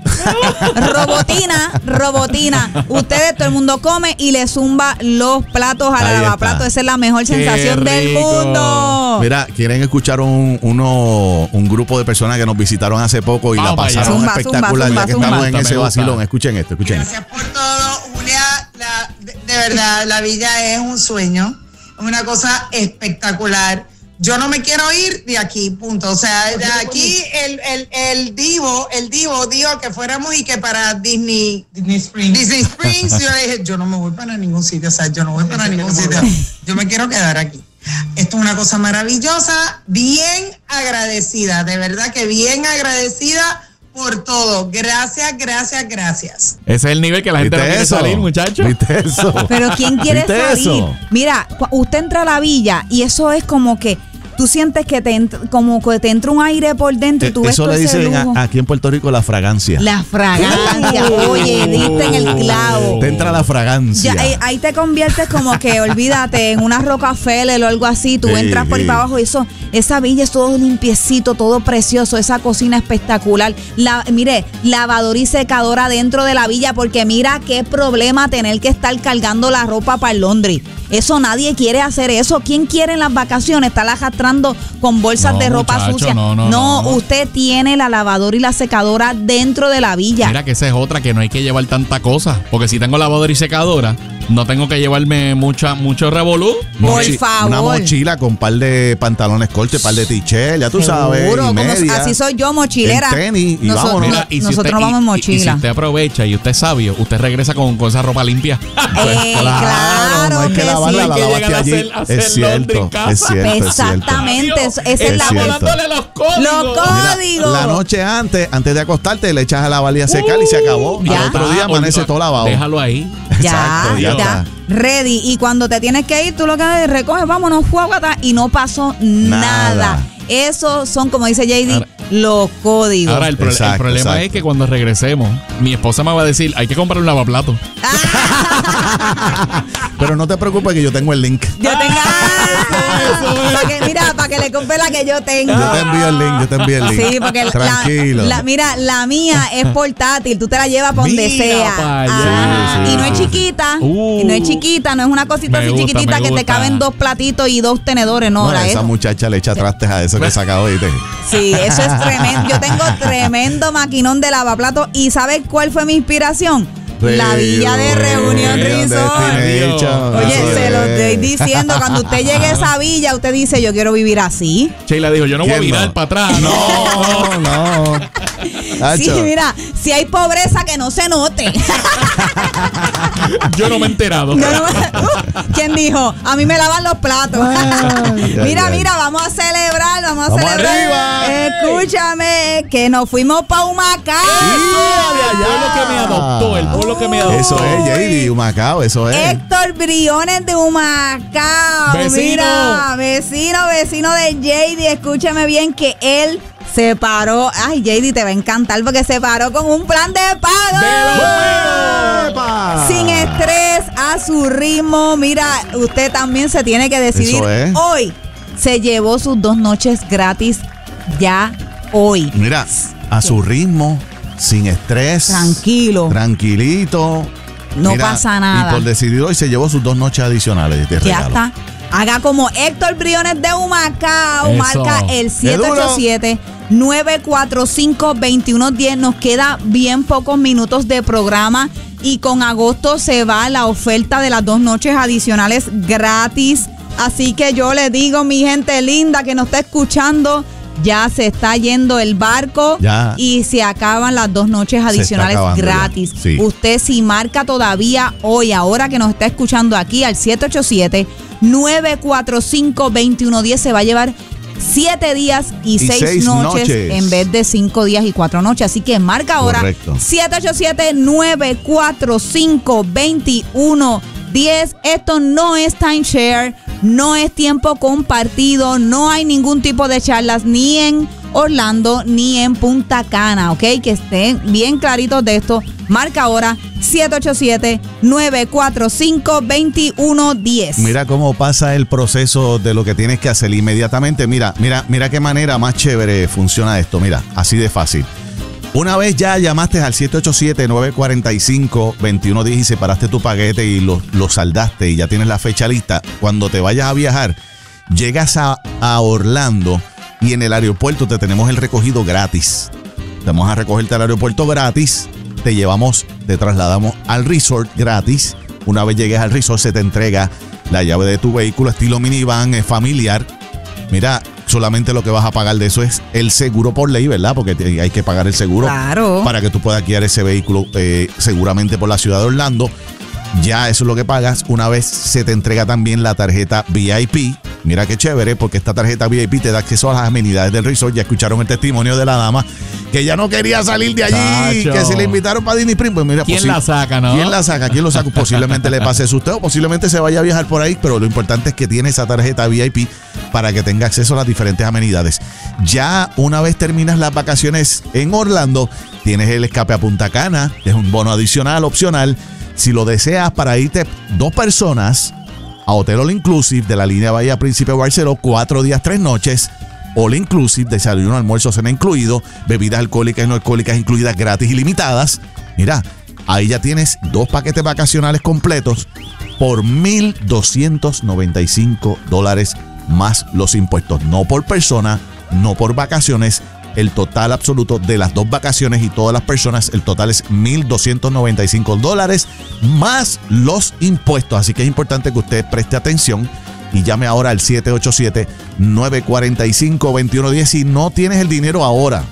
Speaker 1: Robotina, robotina. Ustedes, todo el mundo come y le zumba los platos a la
Speaker 2: Ahí está.
Speaker 1: lavaplatos. Esa es la mejor
Speaker 3: Qué
Speaker 1: sensación del
Speaker 3: rico.
Speaker 1: mundo.
Speaker 2: Mira, quieren escuchar un, uno, un grupo de personas que nos visitaron hace poco y
Speaker 3: Vamos
Speaker 2: la
Speaker 3: para allá.
Speaker 2: pasaron
Speaker 1: Zumba,
Speaker 2: espectacular,
Speaker 1: zumba,
Speaker 2: ya que
Speaker 1: zumba,
Speaker 2: estamos
Speaker 3: zumba.
Speaker 2: en ese
Speaker 3: Me gusta.
Speaker 2: vacilón. Escuchen esto, escuchen esto.
Speaker 4: Gracias por todo, Julia. La- de, de verdad, la villa es un sueño, es una cosa espectacular. Yo no me quiero ir de aquí, punto. O sea, de aquí el, el, el divo, el divo dijo que fuéramos y que para Disney, Disney Springs. Disney Springs, yo le dije, yo no me voy para ningún sitio, o sea, yo no voy para ningún sitio. Yo me quiero quedar aquí. Esto es una cosa maravillosa, bien agradecida, de verdad que bien agradecida por todo. Gracias, gracias, gracias.
Speaker 3: Ese es el nivel que la gente no
Speaker 2: ¿Viste
Speaker 3: quiere
Speaker 2: eso?
Speaker 3: salir, muchachos.
Speaker 2: ¿Viste eso?
Speaker 1: Pero ¿quién quiere
Speaker 2: ¿Viste
Speaker 1: salir?
Speaker 2: eso?
Speaker 1: Mira, cu- usted entra a la villa y eso es como que tú sientes que te entra, como que te entra un aire por dentro y tú ves
Speaker 2: Eso
Speaker 1: todo
Speaker 2: le
Speaker 1: ese
Speaker 2: dicen
Speaker 1: lujo.
Speaker 2: a- aquí en Puerto Rico la fragancia.
Speaker 1: La fragancia. Oye, diste en el clavo.
Speaker 2: Te entra la fragancia.
Speaker 1: Ya, ahí, ahí te conviertes como que, olvídate, en una Rockefeller o algo así. Tú
Speaker 2: Sí,
Speaker 1: entras por ahí
Speaker 2: sí.
Speaker 1: para abajo y eso, esa villa es todo limpiecito, todo precioso, esa cocina espectacular. La, mire, lavadora y secadora dentro de la villa, porque mira qué problema tener que estar cargando la ropa para el laundry. Eso nadie quiere hacer eso. ¿Quién quiere en las vacaciones estar arrastrando con bolsas
Speaker 3: No,
Speaker 1: de ropa
Speaker 3: muchacho,
Speaker 1: sucia?
Speaker 3: no, no, no.
Speaker 1: usted tiene la lavadora y la secadora dentro de la villa.
Speaker 3: Mira que esa es otra, que no hay que llevar tanta cosa. Porque si tengo lavadora y secadora, no tengo que llevarme mucha, mucho revolú.
Speaker 1: Por
Speaker 2: Mochi-
Speaker 1: favor.
Speaker 2: Una mochila con un par de pantalones cortos, par de t-shirt, ya tú sabes.
Speaker 1: Seguro,
Speaker 2: y
Speaker 1: como-
Speaker 2: media.
Speaker 1: así soy yo, mochilera.
Speaker 2: En tenis y
Speaker 1: Nosotros,
Speaker 2: vámonos.
Speaker 3: Mira, y si
Speaker 1: nosotros
Speaker 3: usted-
Speaker 1: no vamos en
Speaker 3: y- y- Y si
Speaker 1: mochila.
Speaker 3: usted aprovecha y usted es sabio, usted regresa con, con esa ropa limpia.
Speaker 1: Eh, claro,
Speaker 2: no hay que
Speaker 1: que
Speaker 2: lavarla,
Speaker 1: sí.
Speaker 2: la
Speaker 3: Hay que
Speaker 2: lavaste
Speaker 3: llegar a
Speaker 2: allí.
Speaker 3: hacer- a hacer
Speaker 2: Es
Speaker 3: laundry en
Speaker 2: cierto,
Speaker 3: casa.
Speaker 2: es cierto, es cierto.
Speaker 1: Exactamente, eso- esa es
Speaker 2: Es
Speaker 1: la
Speaker 2: cierto.
Speaker 3: volándole los códigos.
Speaker 1: Los
Speaker 2: Mira,
Speaker 1: códigos.
Speaker 2: la noche antes, antes de acostarte, le echas a lavar y a secar y se acabó.
Speaker 1: Ya.
Speaker 2: Al otro día amanece todo lavado.
Speaker 3: Déjalo ahí.
Speaker 1: Ya,
Speaker 2: Exacto, ya
Speaker 1: ya,
Speaker 2: está.
Speaker 1: ready. Y cuando te tienes que ir, tú lo que haces es recoges, vámonos, juágata, y no pasó nada.
Speaker 2: Nada.
Speaker 1: Eso son, como dice J D,
Speaker 3: Ahora-
Speaker 1: los códigos.
Speaker 3: Ahora, el, pro-
Speaker 2: Exacto,
Speaker 3: el problema
Speaker 2: exacto.
Speaker 3: es que cuando regresemos, mi esposa me va a decir, hay que comprar un lavaplato.
Speaker 2: Pero no te preocupes que yo tengo el link.
Speaker 1: Yo tengo. Para que, mira, para que le compre la que yo tengo.
Speaker 2: Yo te envío el link, yo te envío el link.
Speaker 1: Sí, porque la-
Speaker 2: Tranquilo.
Speaker 1: La, la- mira, la mía es portátil, tú te la llevas para donde
Speaker 3: Mira
Speaker 1: sea.
Speaker 3: pa' allá.
Speaker 1: Ah,
Speaker 2: Sí, sí,
Speaker 1: y no es
Speaker 2: sí.
Speaker 1: chiquita,
Speaker 3: Uh.
Speaker 1: y no es chiquita, no es una cosita
Speaker 3: Me
Speaker 1: así
Speaker 3: gusta,
Speaker 1: chiquitita
Speaker 3: me
Speaker 1: que te
Speaker 3: gusta.
Speaker 1: caben dos platitos y dos tenedores, no,
Speaker 2: No,
Speaker 1: la
Speaker 2: esa
Speaker 1: es-
Speaker 2: muchacha le echa trastes a eso que saca hoy.
Speaker 1: Sí, eso es tremendo. Yo tengo tremendo maquinón de lavaplatos. ¿Y sabes cuál fue mi inspiración? La villa de Reunión Resort. Oye,
Speaker 2: Eso
Speaker 1: se lo
Speaker 2: es.
Speaker 1: estoy diciendo. Cuando usted llegue a esa villa, usted dice, yo quiero vivir así.
Speaker 3: Sheila dijo, yo no voy a
Speaker 2: ¿Quién
Speaker 3: virar
Speaker 2: no?
Speaker 3: para atrás.
Speaker 2: No, no.
Speaker 1: Sí,
Speaker 2: Hacho.
Speaker 1: mira, si hay pobreza, que no se note.
Speaker 3: Yo no me he enterado.
Speaker 1: No, no, uh, ¿quién dijo? A mí me lavan los platos.
Speaker 2: Ay,
Speaker 1: Mira,
Speaker 2: ay.
Speaker 1: mira, vamos a celebrar, vamos a
Speaker 2: ¡Vamos
Speaker 1: celebrar.
Speaker 2: arriba!
Speaker 1: Escúchame, que nos fuimos para Humacao.
Speaker 3: El pueblo que me adoptó, el pueblo que me adoptó.
Speaker 2: Eso es, J D, Humacao, eso es.
Speaker 1: Héctor Briones de Humacao.
Speaker 3: Vecino.
Speaker 1: Mira, vecino, vecino de J D. Escúchame bien que él se paró. Ay, J D te va a encantar porque se paró con un plan de pago.
Speaker 2: ¡Epa!
Speaker 1: Sin estrés, a su ritmo. Mira, usted también se tiene que decidir.
Speaker 2: Eso es.
Speaker 1: Hoy se llevó sus dos noches gratis ya hoy.
Speaker 2: Mira, a su ritmo, sin estrés.
Speaker 1: Tranquilo.
Speaker 2: Tranquilito.
Speaker 1: No pasa nada.
Speaker 2: Y por decidir hoy se llevó sus dos noches adicionales de
Speaker 1: Ya
Speaker 2: regalo.
Speaker 1: está. Haga como Héctor Briones de Humacao.
Speaker 3: Eso.
Speaker 1: Marca el siete ocho siete, nueve cuatro cinco, dos uno uno cero. Nos queda bien pocos minutos de programa. Y con agosto se va la oferta de las dos noches adicionales gratis. Así que yo le digo, mi gente linda que nos está escuchando, ya se está yendo el barco
Speaker 2: Ya.
Speaker 1: y se acaban las dos noches adicionales
Speaker 2: acabando ya.
Speaker 1: gratis.
Speaker 2: Sí.
Speaker 1: Usted si marca todavía hoy, ahora que nos está escuchando aquí al siete ocho siete, nueve cuatro cinco, dos uno uno cero, se va a llevar siete días y,
Speaker 2: Y
Speaker 1: seis,
Speaker 2: seis
Speaker 1: noches,
Speaker 2: noches.
Speaker 1: en vez de cinco días y cuatro noches. Así que marca ahora
Speaker 2: Correcto.
Speaker 1: siete ocho siete, nueve cuatro cinco, dos uno uno cero. Esto no es timeshare, no es tiempo compartido, no hay ningún tipo de charlas ni en Orlando ni en Punta Cana, ¿ok? Que estén bien claritos de esto. Marca ahora siete ocho siete, nueve cuatro cinco, dos uno uno cero.
Speaker 2: Mira cómo pasa el proceso de lo que tienes que hacer inmediatamente. Mira, mira, mira qué manera más chévere funciona esto. Mira, así de fácil. Una vez ya llamaste al siete ocho siete, nueve cuatro cinco, dos uno uno cero y separaste tu paquete y lo, lo saldaste y ya tienes la fecha lista, cuando te vayas a viajar, llegas a, a Orlando y en el aeropuerto te tenemos el recogido gratis. Te vamos a recogerte al aeropuerto gratis, te llevamos, te trasladamos al resort gratis. Una vez llegues al resort se te entrega la llave de tu vehículo estilo minivan, es familiar. Mira, solamente lo que vas a pagar de eso es el seguro por ley, ¿verdad? Porque te- hay que pagar el seguro
Speaker 1: Claro.
Speaker 2: para que tú puedas guiar ese vehículo eh, seguramente por la ciudad de Orlando. Ya eso es lo que pagas. Una vez se te entrega también la tarjeta V I P. Mira qué chévere, porque esta tarjeta V I P te da acceso a las amenidades del resort. Ya escucharon el testimonio de la dama que ya no quería salir de allí,
Speaker 3: Chacho.
Speaker 2: que se le invitaron para Disney Spring. Pues mira,
Speaker 3: ¿Quién
Speaker 2: posi-
Speaker 3: la saca, no?
Speaker 2: ¿Quién la saca? ¿Quién lo saca? Posiblemente le pase eso a usted o posiblemente se vaya a viajar por ahí, pero lo importante es que tiene esa tarjeta V I P para que tenga acceso a las diferentes amenidades. Ya una vez terminas las vacaciones en Orlando, tienes el escape a Punta Cana, que es un bono adicional, opcional. Si lo deseas para irte dos personas a Hotel All Inclusive de la línea Bahía Príncipe Barceló, cuatro días, tres noches, All Inclusive, desayuno, almuerzo, cena incluido, bebidas alcohólicas y no alcohólicas incluidas gratis y limitadas. Mira, ahí ya tienes dos paquetes vacacionales completos por mil doscientos noventa y cinco dólares más los impuestos. No por persona, no por vacaciones. El total absoluto de las dos vacaciones y todas las personas, el total es mil doscientos noventa y cinco dólares más los impuestos. Así que es importante que usted preste atención y llame ahora al siete ocho siete, nueve cuatro cinco, dos uno uno cero. Si no tienes el dinero ahora,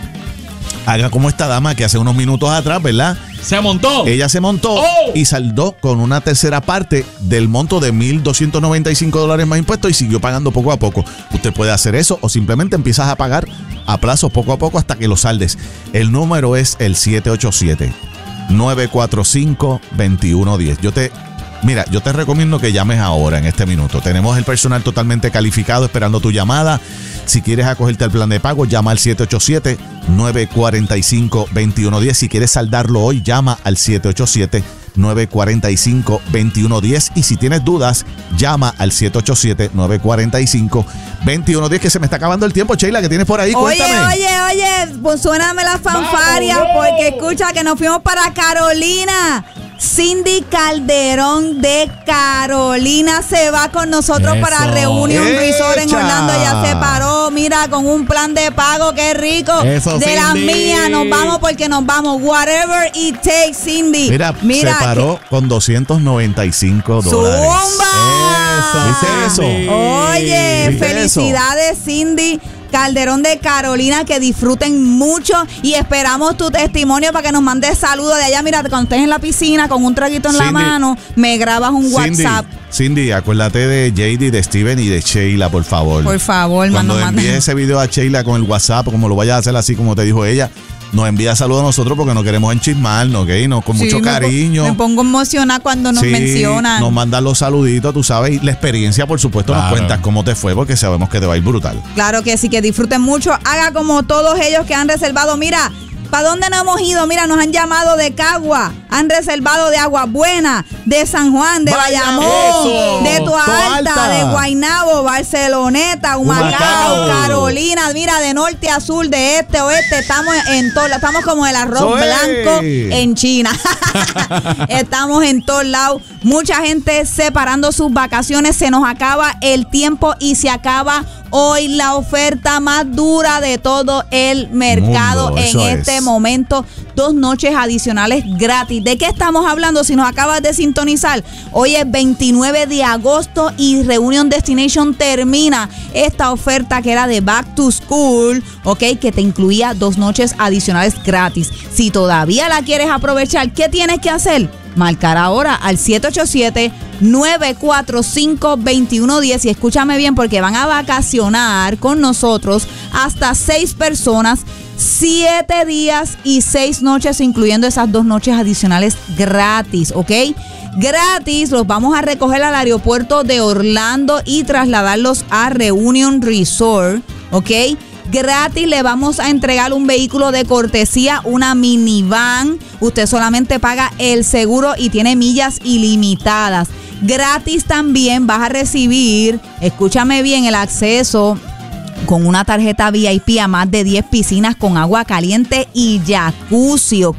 Speaker 2: haga como esta dama que hace unos minutos atrás, ¿verdad?
Speaker 3: Se montó.
Speaker 2: Ella se montó
Speaker 3: ¡Oh!
Speaker 2: y saldó con una tercera parte del monto de mil doscientos noventa y cinco dólares más impuestos y siguió pagando poco a poco. Usted puede hacer eso o simplemente empiezas a pagar a plazo poco a poco hasta que lo saldes. El número es el siete ocho siete, nueve cuatro cinco, dos uno uno cero. Yo te Mira, yo te recomiendo que llames ahora, en este minuto. Tenemos el personal totalmente calificado esperando tu llamada. Si quieres acogerte al plan de pago, llama al siete ocho siete, nueve cuatro cinco, dos uno uno cero. Si quieres saldarlo hoy, llama al siete ocho siete, nueve cuatro cinco, dos uno uno cero. Y si tienes dudas, llama al siete ocho siete, nueve cuatro cinco, dos uno uno cero. Que se me está acabando el tiempo, Sheila, que tienes por ahí.
Speaker 1: Oye,
Speaker 2: Cuéntame.
Speaker 1: oye, oye, pues suéname la fanfaria, porque escucha que nos fuimos para Carolina. Cindy Calderón de Carolina se va con nosotros
Speaker 3: Eso.
Speaker 1: para Reunion
Speaker 2: ¡Echa!
Speaker 1: Resort en Orlando. Ya se paró, mira, con un plan de pago, qué rico.
Speaker 3: Eso,
Speaker 1: de la
Speaker 3: Cindy.
Speaker 1: mía, nos vamos porque nos vamos. Whatever it takes, Cindy.
Speaker 2: Mira, se paró con doscientos noventa y cinco dólares.
Speaker 1: ¡Zumba!
Speaker 2: ¿Viste eso?
Speaker 1: Oye,
Speaker 2: ¿Viste
Speaker 1: felicidades, Cindy Calderón de Carolina, que disfruten mucho y esperamos tu testimonio para que nos mandes saludos de allá. Mira, cuando estés en la piscina con un traguito en la
Speaker 2: Cindy,
Speaker 1: mano, me grabas un
Speaker 2: Cindy,
Speaker 1: WhatsApp.
Speaker 2: Cindy, acuérdate de J D, de Steven y de Sheila, por favor.
Speaker 1: Por favor,
Speaker 2: Cuando
Speaker 1: mano,
Speaker 2: envíes
Speaker 1: manda.
Speaker 2: ese video a Sheila con el WhatsApp, como lo vayas a hacer así como te dijo ella, nos envía saludos a nosotros porque no queremos enchismarnos, ¿ok? No, con
Speaker 1: Sí,
Speaker 2: mucho
Speaker 1: me po-
Speaker 2: cariño.
Speaker 1: Me pongo emocionada cuando nos
Speaker 2: Sí,
Speaker 1: mencionan.
Speaker 2: nos mandan los saluditos, tú sabes, y la experiencia, por supuesto, nos
Speaker 3: Claro.
Speaker 2: cuentas cómo te fue porque sabemos que te va a ir brutal.
Speaker 1: Claro que sí, que disfruten mucho. Haga como todos ellos que han reservado. Mira, ¿para dónde nos hemos ido? Mira, nos han llamado de Cagua, han reservado de Agua Buena, de San Juan, de
Speaker 2: Vaya,
Speaker 1: Bayamón,
Speaker 2: eso.
Speaker 1: de Toa
Speaker 2: Toa
Speaker 1: Alta,
Speaker 2: Alta.
Speaker 1: de Guaynabo, Barceloneta, Humacao,
Speaker 2: Humacao.
Speaker 1: Carolina. Mira, de norte a sur, de este a oeste, estamos en todo, estamos como el arroz
Speaker 2: Soy.
Speaker 1: blanco en China. Estamos en todos lados. Mucha gente separando sus vacaciones. Se nos acaba el tiempo y se acaba hoy la oferta más dura de todo el mercado
Speaker 2: Mundo,
Speaker 1: en
Speaker 2: eso
Speaker 1: este
Speaker 2: es.
Speaker 1: momento. Dos noches adicionales gratis. ¿De qué estamos hablando? Si nos acabas de sintonizar, hoy es veintinueve de agosto y Reunion Destination termina esta oferta que era de Back to School, ¿ok? Que te incluía dos noches adicionales gratis. Si todavía la quieres aprovechar, ¿qué tienes que hacer? Marcar ahora al siete ocho siete, nueve cuatro cinco, dos uno uno cero y escúchame bien porque van a vacacionar con nosotros hasta seis personas, siete días y seis noches, incluyendo esas dos noches adicionales gratis, ¿ok? Gratis, los vamos a recoger al aeropuerto de Orlando y trasladarlos a Reunion Resort, ¿ok? Gratis le vamos a entregar un vehículo de cortesía, una minivan. Usted solamente paga el seguro y tiene millas ilimitadas. Gratis también vas a recibir, escúchame bien, el acceso con una tarjeta V I P a más de diez piscinas con agua caliente y jacuzzi, ¿ok?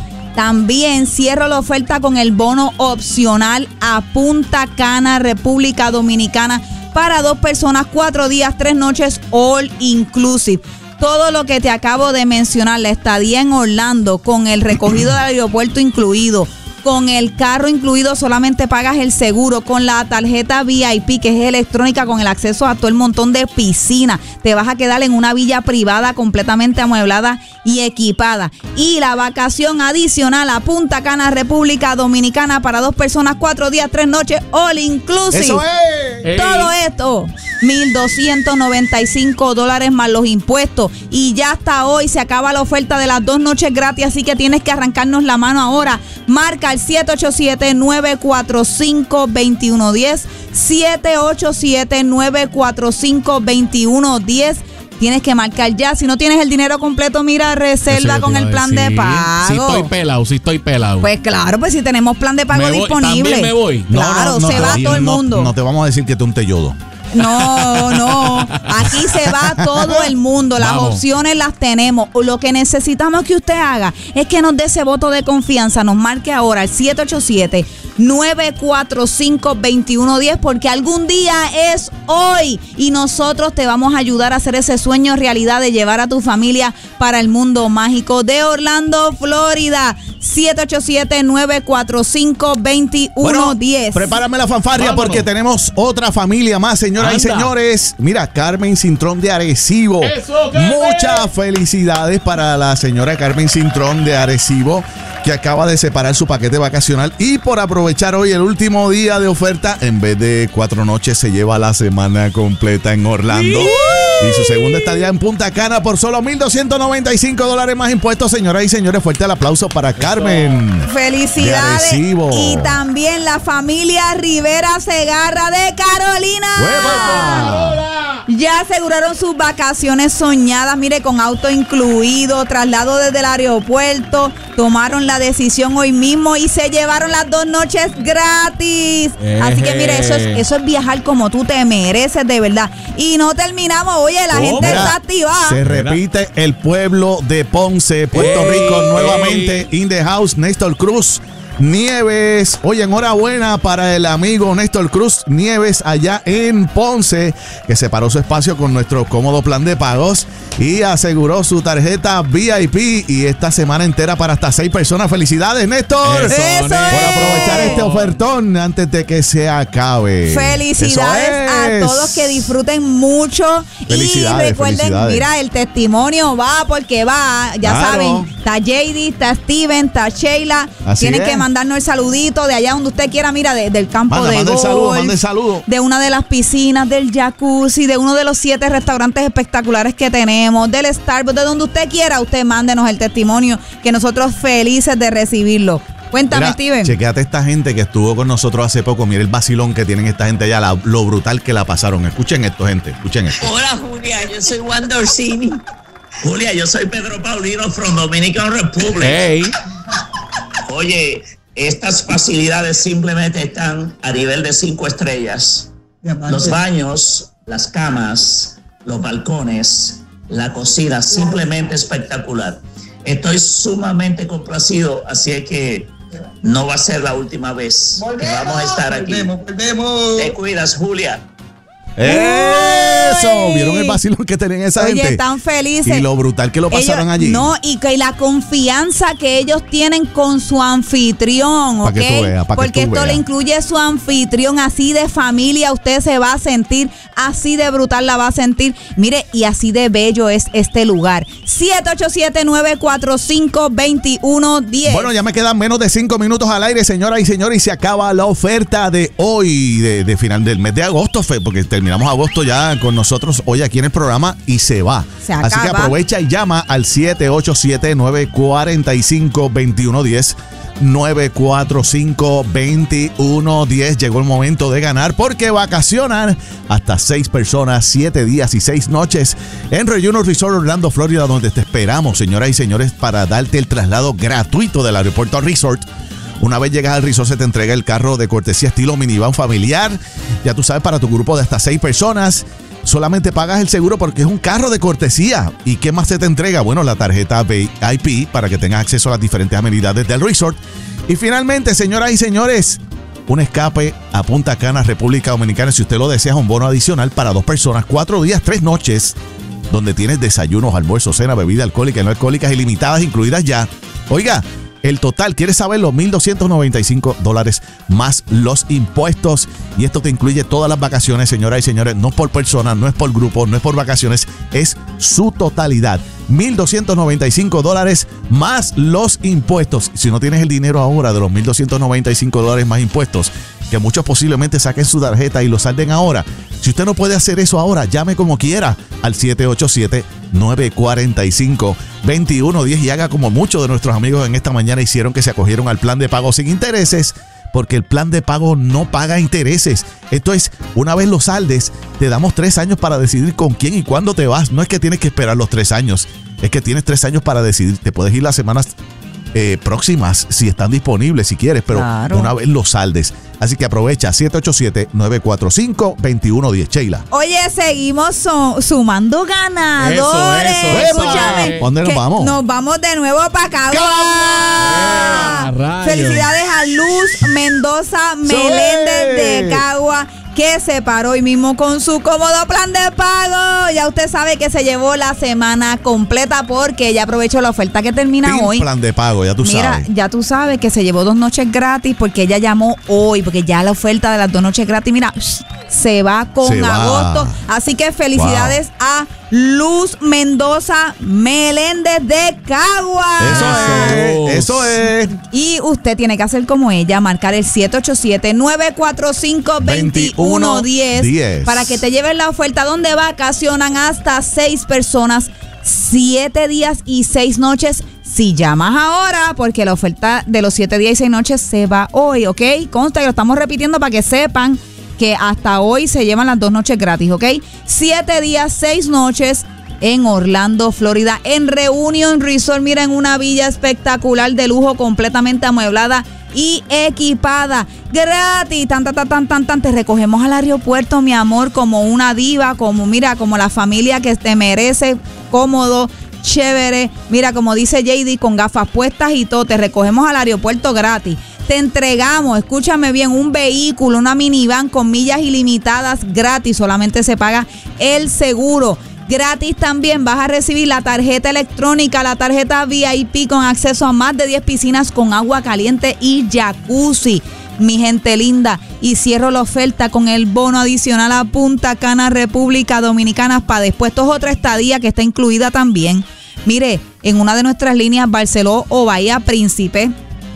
Speaker 1: También cierro la oferta con el bono opcional a Punta Cana, República Dominicana, para dos personas, cuatro días, tres noches, all inclusive. Todo lo que te acabo de mencionar, la estadía en Orlando, con el recogido del aeropuerto incluido, con el carro incluido, solamente pagas el seguro, con la tarjeta V I P, que es electrónica, con el acceso a todo el montón de piscina. Te vas a quedar en una villa privada completamente amueblada y equipada. Y la vacación adicional a Punta Cana, República Dominicana, para dos personas, cuatro días, tres noches, all inclusive.
Speaker 2: ¡Eso es!
Speaker 3: Ey.
Speaker 1: Todo esto, mil doscientos noventa y cinco dólares más los impuestos. Y ya hasta hoy se acaba la oferta de las dos noches gratis, así que tienes que arrancarnos la mano ahora. Marca el siete ocho siete, nueve cuatro cinco, dos uno uno cero, siete ocho siete, nueve cuatro cinco, dos uno uno cero. Tienes que marcar ya. Si no tienes el dinero completo, mira, reserva
Speaker 3: Eso yo
Speaker 1: con
Speaker 3: te
Speaker 1: el
Speaker 3: iba a
Speaker 1: plan de
Speaker 3: decir.
Speaker 1: pago.
Speaker 3: Si estoy pelado, si estoy pelado.
Speaker 1: Pues claro, pues si tenemos plan de pago
Speaker 3: Me voy-
Speaker 1: disponible.
Speaker 3: ¿también me voy?
Speaker 2: No,
Speaker 1: Claro,
Speaker 2: no, no
Speaker 1: se
Speaker 2: te
Speaker 1: va
Speaker 2: va-
Speaker 1: todo el
Speaker 2: no-
Speaker 1: mundo.
Speaker 2: No te vamos a decir que te unte yodo.
Speaker 1: No, no. Aquí se va todo el mundo. Las
Speaker 3: Vamos.
Speaker 1: opciones las tenemos. Lo que necesitamos que usted haga es que nos dé ese voto de confianza. Nos marque ahora al siete ocho siete, nueve cuatro cinco, dos uno uno cero porque algún día es hoy y nosotros te vamos a ayudar a hacer ese sueño realidad de llevar a tu familia para el mundo mágico de Orlando, Florida. siete ocho siete, nueve cuatro cinco, dos uno uno cero.
Speaker 2: Prepárame la fanfarria
Speaker 3: Vámonos.
Speaker 2: porque tenemos otra familia más, señoras y
Speaker 3: Anda.
Speaker 2: señores. Mira, Carmen Cintrón de Arecibo.
Speaker 3: ¡Eso, Carmen!
Speaker 2: Muchas felicidades para la señora Carmen Cintrón de Arecibo, que acaba de separar su paquete vacacional y por aprovechar hoy el último día de oferta, en vez de cuatro noches se lleva la semana completa en Orlando. Y su segunda estadía en Punta Cana por solo mil doscientos noventa y cinco dólares más impuestos. Señoras y señores, fuerte el aplauso para Carmen Carmen.
Speaker 1: Felicidades.
Speaker 2: De Arecibo.
Speaker 1: Y también la familia Rivera Segarra de Carolina.
Speaker 2: ¡Hueva!
Speaker 1: Ya aseguraron sus vacaciones soñadas, mire, con auto incluido, traslado desde el aeropuerto. Tomaron la decisión hoy mismo y se llevaron las dos noches gratis.
Speaker 3: Eje.
Speaker 1: Así que mire, eso es, eso es viajar como tú te mereces, de verdad. Y no terminamos, oye, la
Speaker 2: Oh,
Speaker 1: gente
Speaker 2: mira,
Speaker 1: está activada.
Speaker 2: Se repite el pueblo de Ponce, Puerto
Speaker 3: Ey,
Speaker 2: Rico, nuevamente
Speaker 3: ey.
Speaker 2: in the house, Néstor Cruz Nieves. Oye, enhorabuena para el amigo Néstor Cruz Nieves allá en Ponce, que separó su espacio con nuestro cómodo plan de pagos y aseguró su tarjeta V I P y esta semana entera para hasta seis personas. ¡Felicidades, Néstor!
Speaker 3: Eso,
Speaker 1: Eso
Speaker 3: Néstor.
Speaker 2: Por
Speaker 1: es.
Speaker 2: aprovechar este ofertón antes de que se acabe.
Speaker 1: Felicidades
Speaker 2: Eso
Speaker 1: a
Speaker 2: es.
Speaker 1: todos, que disfruten mucho.
Speaker 2: Felicidades,
Speaker 1: Y recuerden,
Speaker 2: felicidades.
Speaker 1: mira, el testimonio va porque va. Ya
Speaker 2: Claro.
Speaker 1: saben, está J D, está Steven, está Sheila.
Speaker 2: Así
Speaker 1: Tienen
Speaker 2: es.
Speaker 1: que mandarnos el saludito de allá donde usted quiera, mira, de- del campo
Speaker 2: Manda,
Speaker 1: de
Speaker 2: manda el
Speaker 1: golf,
Speaker 2: saludo, manda el saludo.
Speaker 1: de una de las piscinas, del jacuzzi, de uno de los siete restaurantes espectaculares que tenemos, del Starbucks, de donde usted quiera, usted mándenos el testimonio, que nosotros felices de recibirlo. Cuéntame,
Speaker 2: Mira,
Speaker 1: Steven.
Speaker 2: chequéate esta gente que estuvo con nosotros hace poco. Mira el vacilón que tienen esta gente allá, la- lo brutal que la pasaron. Escuchen esto, gente, escuchen esto.
Speaker 5: Hola Julia, yo soy Juan Dorsini. Julia, yo soy Pedro Paulino from Dominican Republic.
Speaker 3: Hey.
Speaker 5: Oye, estas facilidades simplemente están a nivel de cinco estrellas. Los baños, las camas, los balcones, la cocina, simplemente espectacular. Estoy sumamente complacido, así es que no va a ser la última vez que vamos a estar aquí. Te cuidas, Julia.
Speaker 2: ¡Eso!
Speaker 1: Uy.
Speaker 2: ¿Vieron el vacilón que tenían esa
Speaker 1: Oye,
Speaker 2: gente?
Speaker 1: están felices.
Speaker 2: Y lo brutal que lo pasaron
Speaker 1: Ellos-
Speaker 2: allí.
Speaker 1: No, y que la confianza que ellos tienen con su anfitrión,
Speaker 2: Pa'
Speaker 1: ¿ok?
Speaker 2: que tú veas, pa' que
Speaker 1: Porque
Speaker 2: tú
Speaker 1: esto
Speaker 2: veas.
Speaker 1: le incluye su anfitrión, así de familia usted se va a sentir, así de brutal la va a sentir. Mire, y así de bello es este lugar. siete ocho siete, nueve cuatro cinco, dos uno uno cero.
Speaker 2: Bueno, ya me quedan menos de cinco minutos al aire, señoras y señores, y se acaba la oferta de hoy, de, de final del mes de agosto, fe, porque terminamos agosto ya con nosotros hoy aquí en el programa y se va.
Speaker 1: Se
Speaker 2: Así que
Speaker 1: acaba.
Speaker 2: aprovecha y llama al siete ocho siete, nueve cuatro cinco, dos uno uno cero. nueve cuatro cinco, dos uno uno cero. Llegó el momento de ganar porque vacacionan hasta seis personas, siete días y seis noches en Reunion Resort Orlando, Florida, donde te esperamos, señoras y señores, para darte el traslado gratuito del aeropuerto al resort. Una vez llegas al resort se te entrega el carro de cortesía estilo minivan familiar. Ya tú sabes, para tu grupo de hasta seis personas. Solamente pagas el seguro porque es un carro de cortesía. ¿Y qué más se te entrega? Bueno, la tarjeta V I P para que tengas acceso a las diferentes amenidades del resort. Y finalmente, señoras y señores, un escape a Punta Cana, República Dominicana. Si usted lo desea, un bono adicional para dos personas, cuatro días, tres noches, donde tienes desayunos, almuerzos, cena, bebida alcohólica y no alcohólicas ilimitadas incluidas ya. Oiga, el total, ¿quieres saberlo? mil doscientos noventa y cinco dólares más los impuestos. Y esto te incluye todas las vacaciones, señoras y señores. No es por persona, no es por grupo, no es por vacaciones. Es su totalidad. mil doscientos noventa y cinco dólares más los impuestos. Si no tienes el dinero ahora de los mil doscientos noventa y cinco dólares más impuestos, que muchos posiblemente saquen su tarjeta y lo salden ahora. Si usted no puede hacer eso ahora, llame como quiera al siete ocho siete, nueve cuatro cinco, dos uno uno cero y haga como muchos de nuestros amigos en esta mañana hicieron, que se acogieron al plan de pago sin intereses, porque el plan de pago no paga intereses. Esto es, una vez lo saldes, te damos tres años para decidir con quién y cuándo te vas. No es que tienes que esperar los tres años, es que tienes tres años para decidir. Te puedes ir las semanas eh, próximas si están disponibles, si quieres, pero
Speaker 1: Claro.
Speaker 2: una vez lo saldes. Así que aprovecha, siete ocho siete, nueve cuatro cinco, dos uno uno cero. Sheila.
Speaker 1: Oye, seguimos su- sumando ganadores.
Speaker 3: Eso, eso, eso.
Speaker 1: Escúchame.
Speaker 2: ¿Dónde nos
Speaker 1: que
Speaker 2: vamos?
Speaker 1: Nos vamos de nuevo para Cagua.
Speaker 3: ¡Cagua! ¡Rayos!
Speaker 1: Felicidades a Luz Mendoza Meléndez de Cagua, que se paró hoy mismo con su cómodo plan de pago. Ya usted sabe que se llevó la semana completa porque ella aprovechó la oferta que termina
Speaker 2: Pin
Speaker 1: hoy.
Speaker 2: plan de pago, ya tú
Speaker 1: Mira,
Speaker 2: sabes.
Speaker 1: ya tú sabes que se llevó dos noches gratis porque ella llamó hoy, porque ya la oferta de las dos noches gratis, mira, se va con
Speaker 2: Se va.
Speaker 1: agosto. Así que felicidades a Luz Mendoza Meléndez de Cagua.
Speaker 2: Eso es, eso es.
Speaker 1: Y usted tiene que hacer como ella, marcar el siete ocho siete, nueve cuatro cinco, dos uno uno cero para que te lleven la oferta donde vacacionan hasta seis personas, siete días y seis noches si llamas ahora, porque la oferta de los siete días y seis noches se va hoy, ¿ok? Consta que lo estamos repitiendo para que sepan que hasta hoy se llevan las dos noches gratis, ¿ok? Siete días, seis noches en Orlando, Florida, en Reunion Resort. Mira, en una villa espectacular de lujo, completamente amueblada y equipada, gratis, tan, tan, tan, tan, tan, te recogemos al aeropuerto, mi amor, como una diva, como, mira, como la familia que te merece, cómodo, chévere, mira, como dice J D, con gafas puestas y todo, te recogemos al aeropuerto gratis. Te entregamos, escúchame bien, un vehículo, una minivan con millas ilimitadas gratis, solamente se paga el seguro. Gratis también vas a recibir la tarjeta electrónica, la tarjeta V I P con acceso a más de diez piscinas con agua caliente y jacuzzi, mi gente linda. Y cierro la oferta con el bono adicional a Punta Cana, República Dominicana, para después. Esto es otra estadía que está incluida también. Mire, en una de nuestras líneas, Barceló o Bahía Príncipe,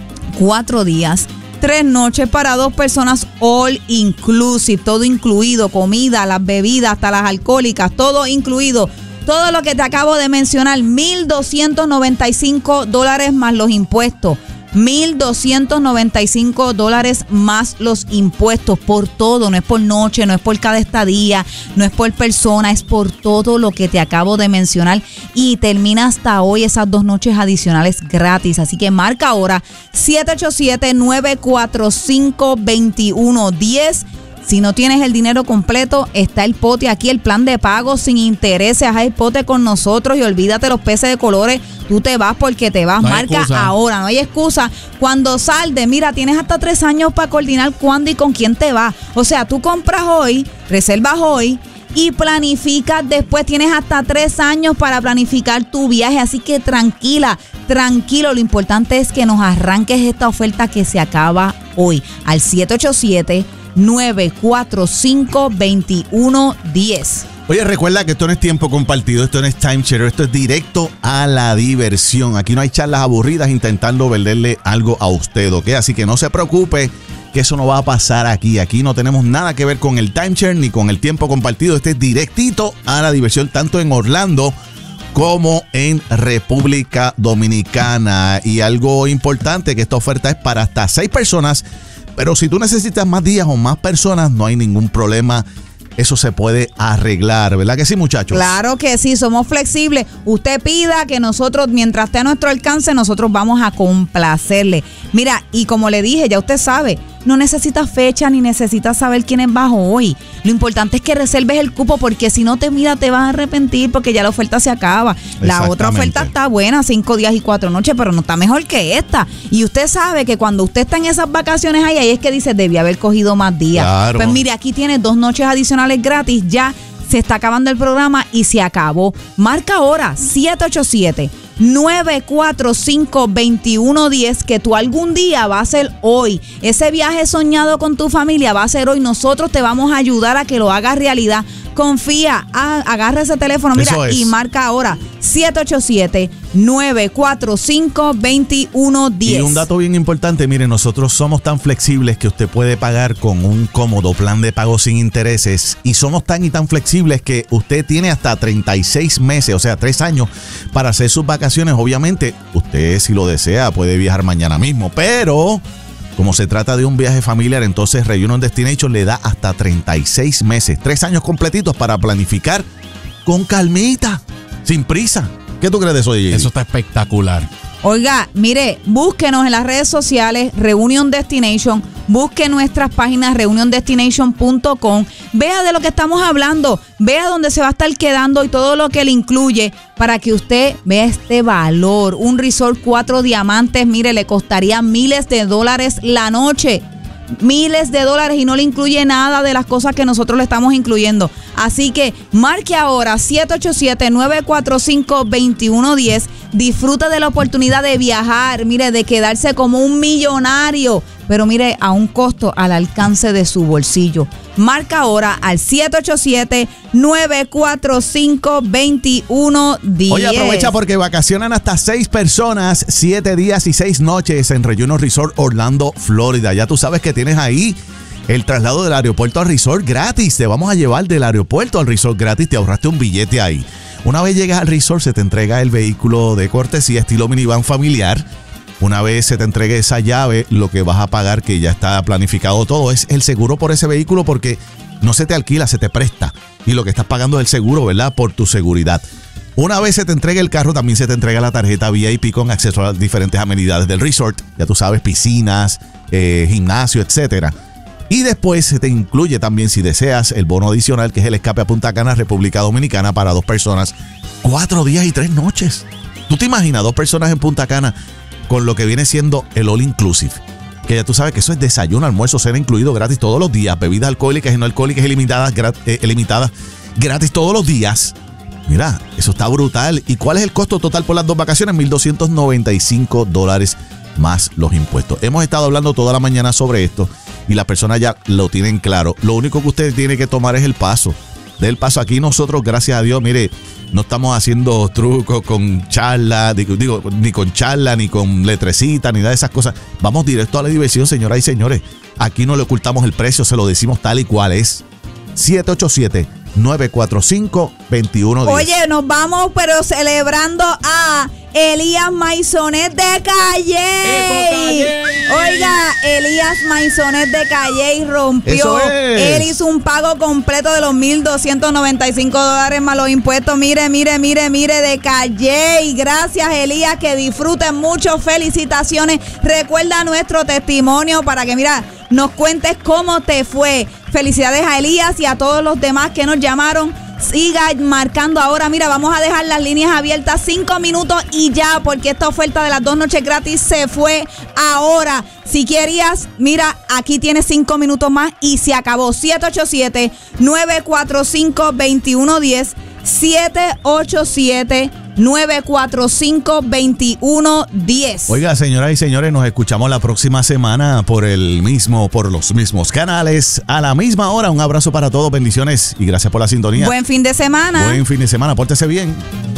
Speaker 1: cuatro días, tres noches para dos personas, all inclusive, todo incluido, comida, las bebidas, hasta las alcohólicas, todo incluido. Todo lo que te acabo de mencionar, mil doscientos noventa y cinco dólares más los impuestos. mil doscientos noventa y cinco dólares más los impuestos por todo, no es por noche, no es por cada estadía, no es por persona, es por todo lo que te acabo de mencionar y termina hasta hoy esas dos noches adicionales gratis. Así que marca ahora siete ocho siete, nueve cuatro cinco, dos uno uno cero. Si no tienes el dinero completo, está el pote aquí, el plan de pago sin intereses. Haz el pote con nosotros y olvídate los peces de colores. Tú te vas porque te vas.
Speaker 3: No hay
Speaker 1: Marca
Speaker 3: excusa.
Speaker 1: ahora, no hay excusa. Cuando salde, mira, tienes hasta tres años para coordinar cuándo y con quién te vas. O sea, tú compras hoy, reservas hoy y planificas después. Tienes hasta tres años para planificar tu viaje. Así que tranquila, tranquilo. Lo importante es que nos arranques esta oferta que se acaba hoy al siete ocho siete, nueve cuatro cinco, dos uno uno cero.
Speaker 2: Oye, recuerda que esto no es tiempo compartido, esto no es timeshare, esto es directo a la diversión. Aquí no hay charlas aburridas intentando venderle algo a usted, ¿ok? Así que no se preocupe que eso no va a pasar aquí. Aquí no tenemos nada que ver con el timeshare ni con el tiempo compartido. Este es directito a la diversión, tanto en Orlando como en República Dominicana. Y algo importante, que esta oferta es para hasta seis personas, pero si tú necesitas más días o más personas, no hay ningún problema. Eso se puede arreglar, ¿verdad que sí, muchachos?
Speaker 1: Claro que sí, somos flexibles. Usted pida que nosotros, mientras esté a nuestro alcance, nosotros vamos a complacerle. Mira, y como le dije, ya usted sabe, no necesitas fecha ni necesitas saber quién es bajo hoy. Lo importante es que reserves el cupo, porque si no te mira te vas a arrepentir, porque ya la oferta se acaba. La otra oferta está buena, cinco días y cuatro noches, pero no está mejor que esta. Y usted sabe que cuando usted está en esas vacaciones ahí, ahí es que dice, debía haber cogido más días.
Speaker 2: Claro.
Speaker 1: Pues mire, aquí tiene dos noches adicionales gratis. Ya se está acabando el programa y se acabó. Marca ahora siete ocho siete, nueve cuatro cinco, dos uno uno cero, que tú algún día va a ser hoy. Ese viaje soñado con tu familia va a ser hoy. Nosotros te vamos a ayudar a que lo hagas realidad. Confía, a, agarra ese teléfono, mira,
Speaker 2: Eso es.
Speaker 1: y marca ahora siete ocho siete, nueve cuatro cinco, dos uno uno cero.
Speaker 2: Y un dato bien importante, mire, nosotros somos tan flexibles que usted puede pagar con un cómodo plan de pago sin intereses, y somos tan y tan flexibles que usted tiene hasta treinta y seis meses, o sea, tres años para hacer sus vacaciones. Obviamente, usted si lo desea puede viajar mañana mismo, pero como se trata de un viaje familiar, entonces Reunion Destination le da hasta treinta y seis meses, tres años completitos para planificar con calmita, sin prisa. ¿Qué tú crees de eso, D J?
Speaker 3: Eso está espectacular.
Speaker 1: Oiga, mire, búsquenos en las redes sociales, Reunion Destination, busque nuestras páginas reunion destination punto com, vea de lo que estamos hablando, vea dónde se va a estar quedando y todo lo que le incluye para que usted vea este valor. Un resort cuatro diamantes, mire, le costaría miles de dólares la noche. Miles de dólares y no le incluye nada de las cosas que nosotros le estamos incluyendo. Así que marque ahora siete ocho siete, nueve cuatro cinco, dos uno uno cero. Disfruta de la oportunidad de viajar, mire, de quedarse como un millonario, pero mire, a un costo al alcance de su bolsillo. Marca ahora al siete ocho siete, nueve cuatro cinco, dos uno uno cero.
Speaker 2: Oye, aprovecha porque vacacionan hasta seis personas, siete días y seis noches en Reunion Resort Orlando, Florida. Ya tú sabes que tienes ahí el traslado del aeropuerto al resort gratis. Te vamos a llevar del aeropuerto al resort gratis. Te ahorraste un billete ahí. Una vez llegas al resort, se te entrega el vehículo de cortesía estilo minivan familiar. Una vez se te entregue esa llave, lo que vas a pagar, que ya está planificado todo, es el seguro por ese vehículo, porque no se te alquila, se te presta. Y lo que estás pagando es el seguro, ¿verdad? Por tu seguridad. Una vez se te entregue el carro, también se te entrega la tarjeta V I P con acceso a las diferentes amenidades del resort. Ya tú sabes, piscinas, eh, gimnasio, etcétera. Y después se te incluye también, si deseas, el bono adicional, que es el escape a Punta Cana, República Dominicana, para dos personas. Cuatro días y tres noches. ¿Tú te imaginas dos personas en Punta Cana con lo que viene siendo el all inclusive? Que ya tú sabes que eso es desayuno, almuerzo, cena incluido gratis todos los días. Bebidas alcohólicas y no alcohólicas ilimitadas, grat, eh, ilimitadas gratis todos los días. Mira, eso está brutal. ¿Y cuál es el costo total por las dos vacaciones? mil doscientos noventa y cinco dólares más los impuestos. Hemos estado hablando toda la mañana sobre esto y las personas ya lo tienen claro. Lo único que usted tiene que tomar es el paso. Del paso aquí nosotros, gracias a Dios, mire, no estamos haciendo trucos con charla, digo, digo, ni con charla, ni con letrecita, ni nada de esas cosas. Vamos directo a la diversión, señoras y señores. Aquí no le ocultamos el precio, se lo decimos tal y cual es. siete ocho siete, nueve cuatro cinco, dos uno uno cero.
Speaker 1: Oye, nos vamos, pero celebrando a Elías Maisonet de Calle. Oiga, Elías Maisonet de Calle rompió.
Speaker 2: Eso es.
Speaker 1: Él hizo un pago completo de los mil doscientos noventa y cinco dólares más los impuestos. Mire, mire, mire, mire, de Calle. Gracias, Elías, que disfruten mucho. Felicitaciones. Recuerda nuestro testimonio para que, mira, nos cuentes cómo te fue. Felicidades a Elías y a todos los demás que nos llamaron. Siga marcando ahora. Mira, vamos a dejar las líneas abiertas cinco minutos y ya, porque esta oferta de las dos noches gratis se fue ahora. Si querías, mira, aquí tienes cinco minutos más y se acabó. siete ocho siete, nueve cuatro cinco, dos uno uno cero. siete ocho siete, nueve cuatro cinco, dos uno uno cero.
Speaker 2: Oiga, señoras y señores, nos escuchamos la próxima semana por el mismo, por los mismos canales, a la misma hora. Un abrazo para todos, bendiciones y gracias por la sintonía.
Speaker 1: Buen fin de semana.
Speaker 2: Buen fin de semana, pórtese bien.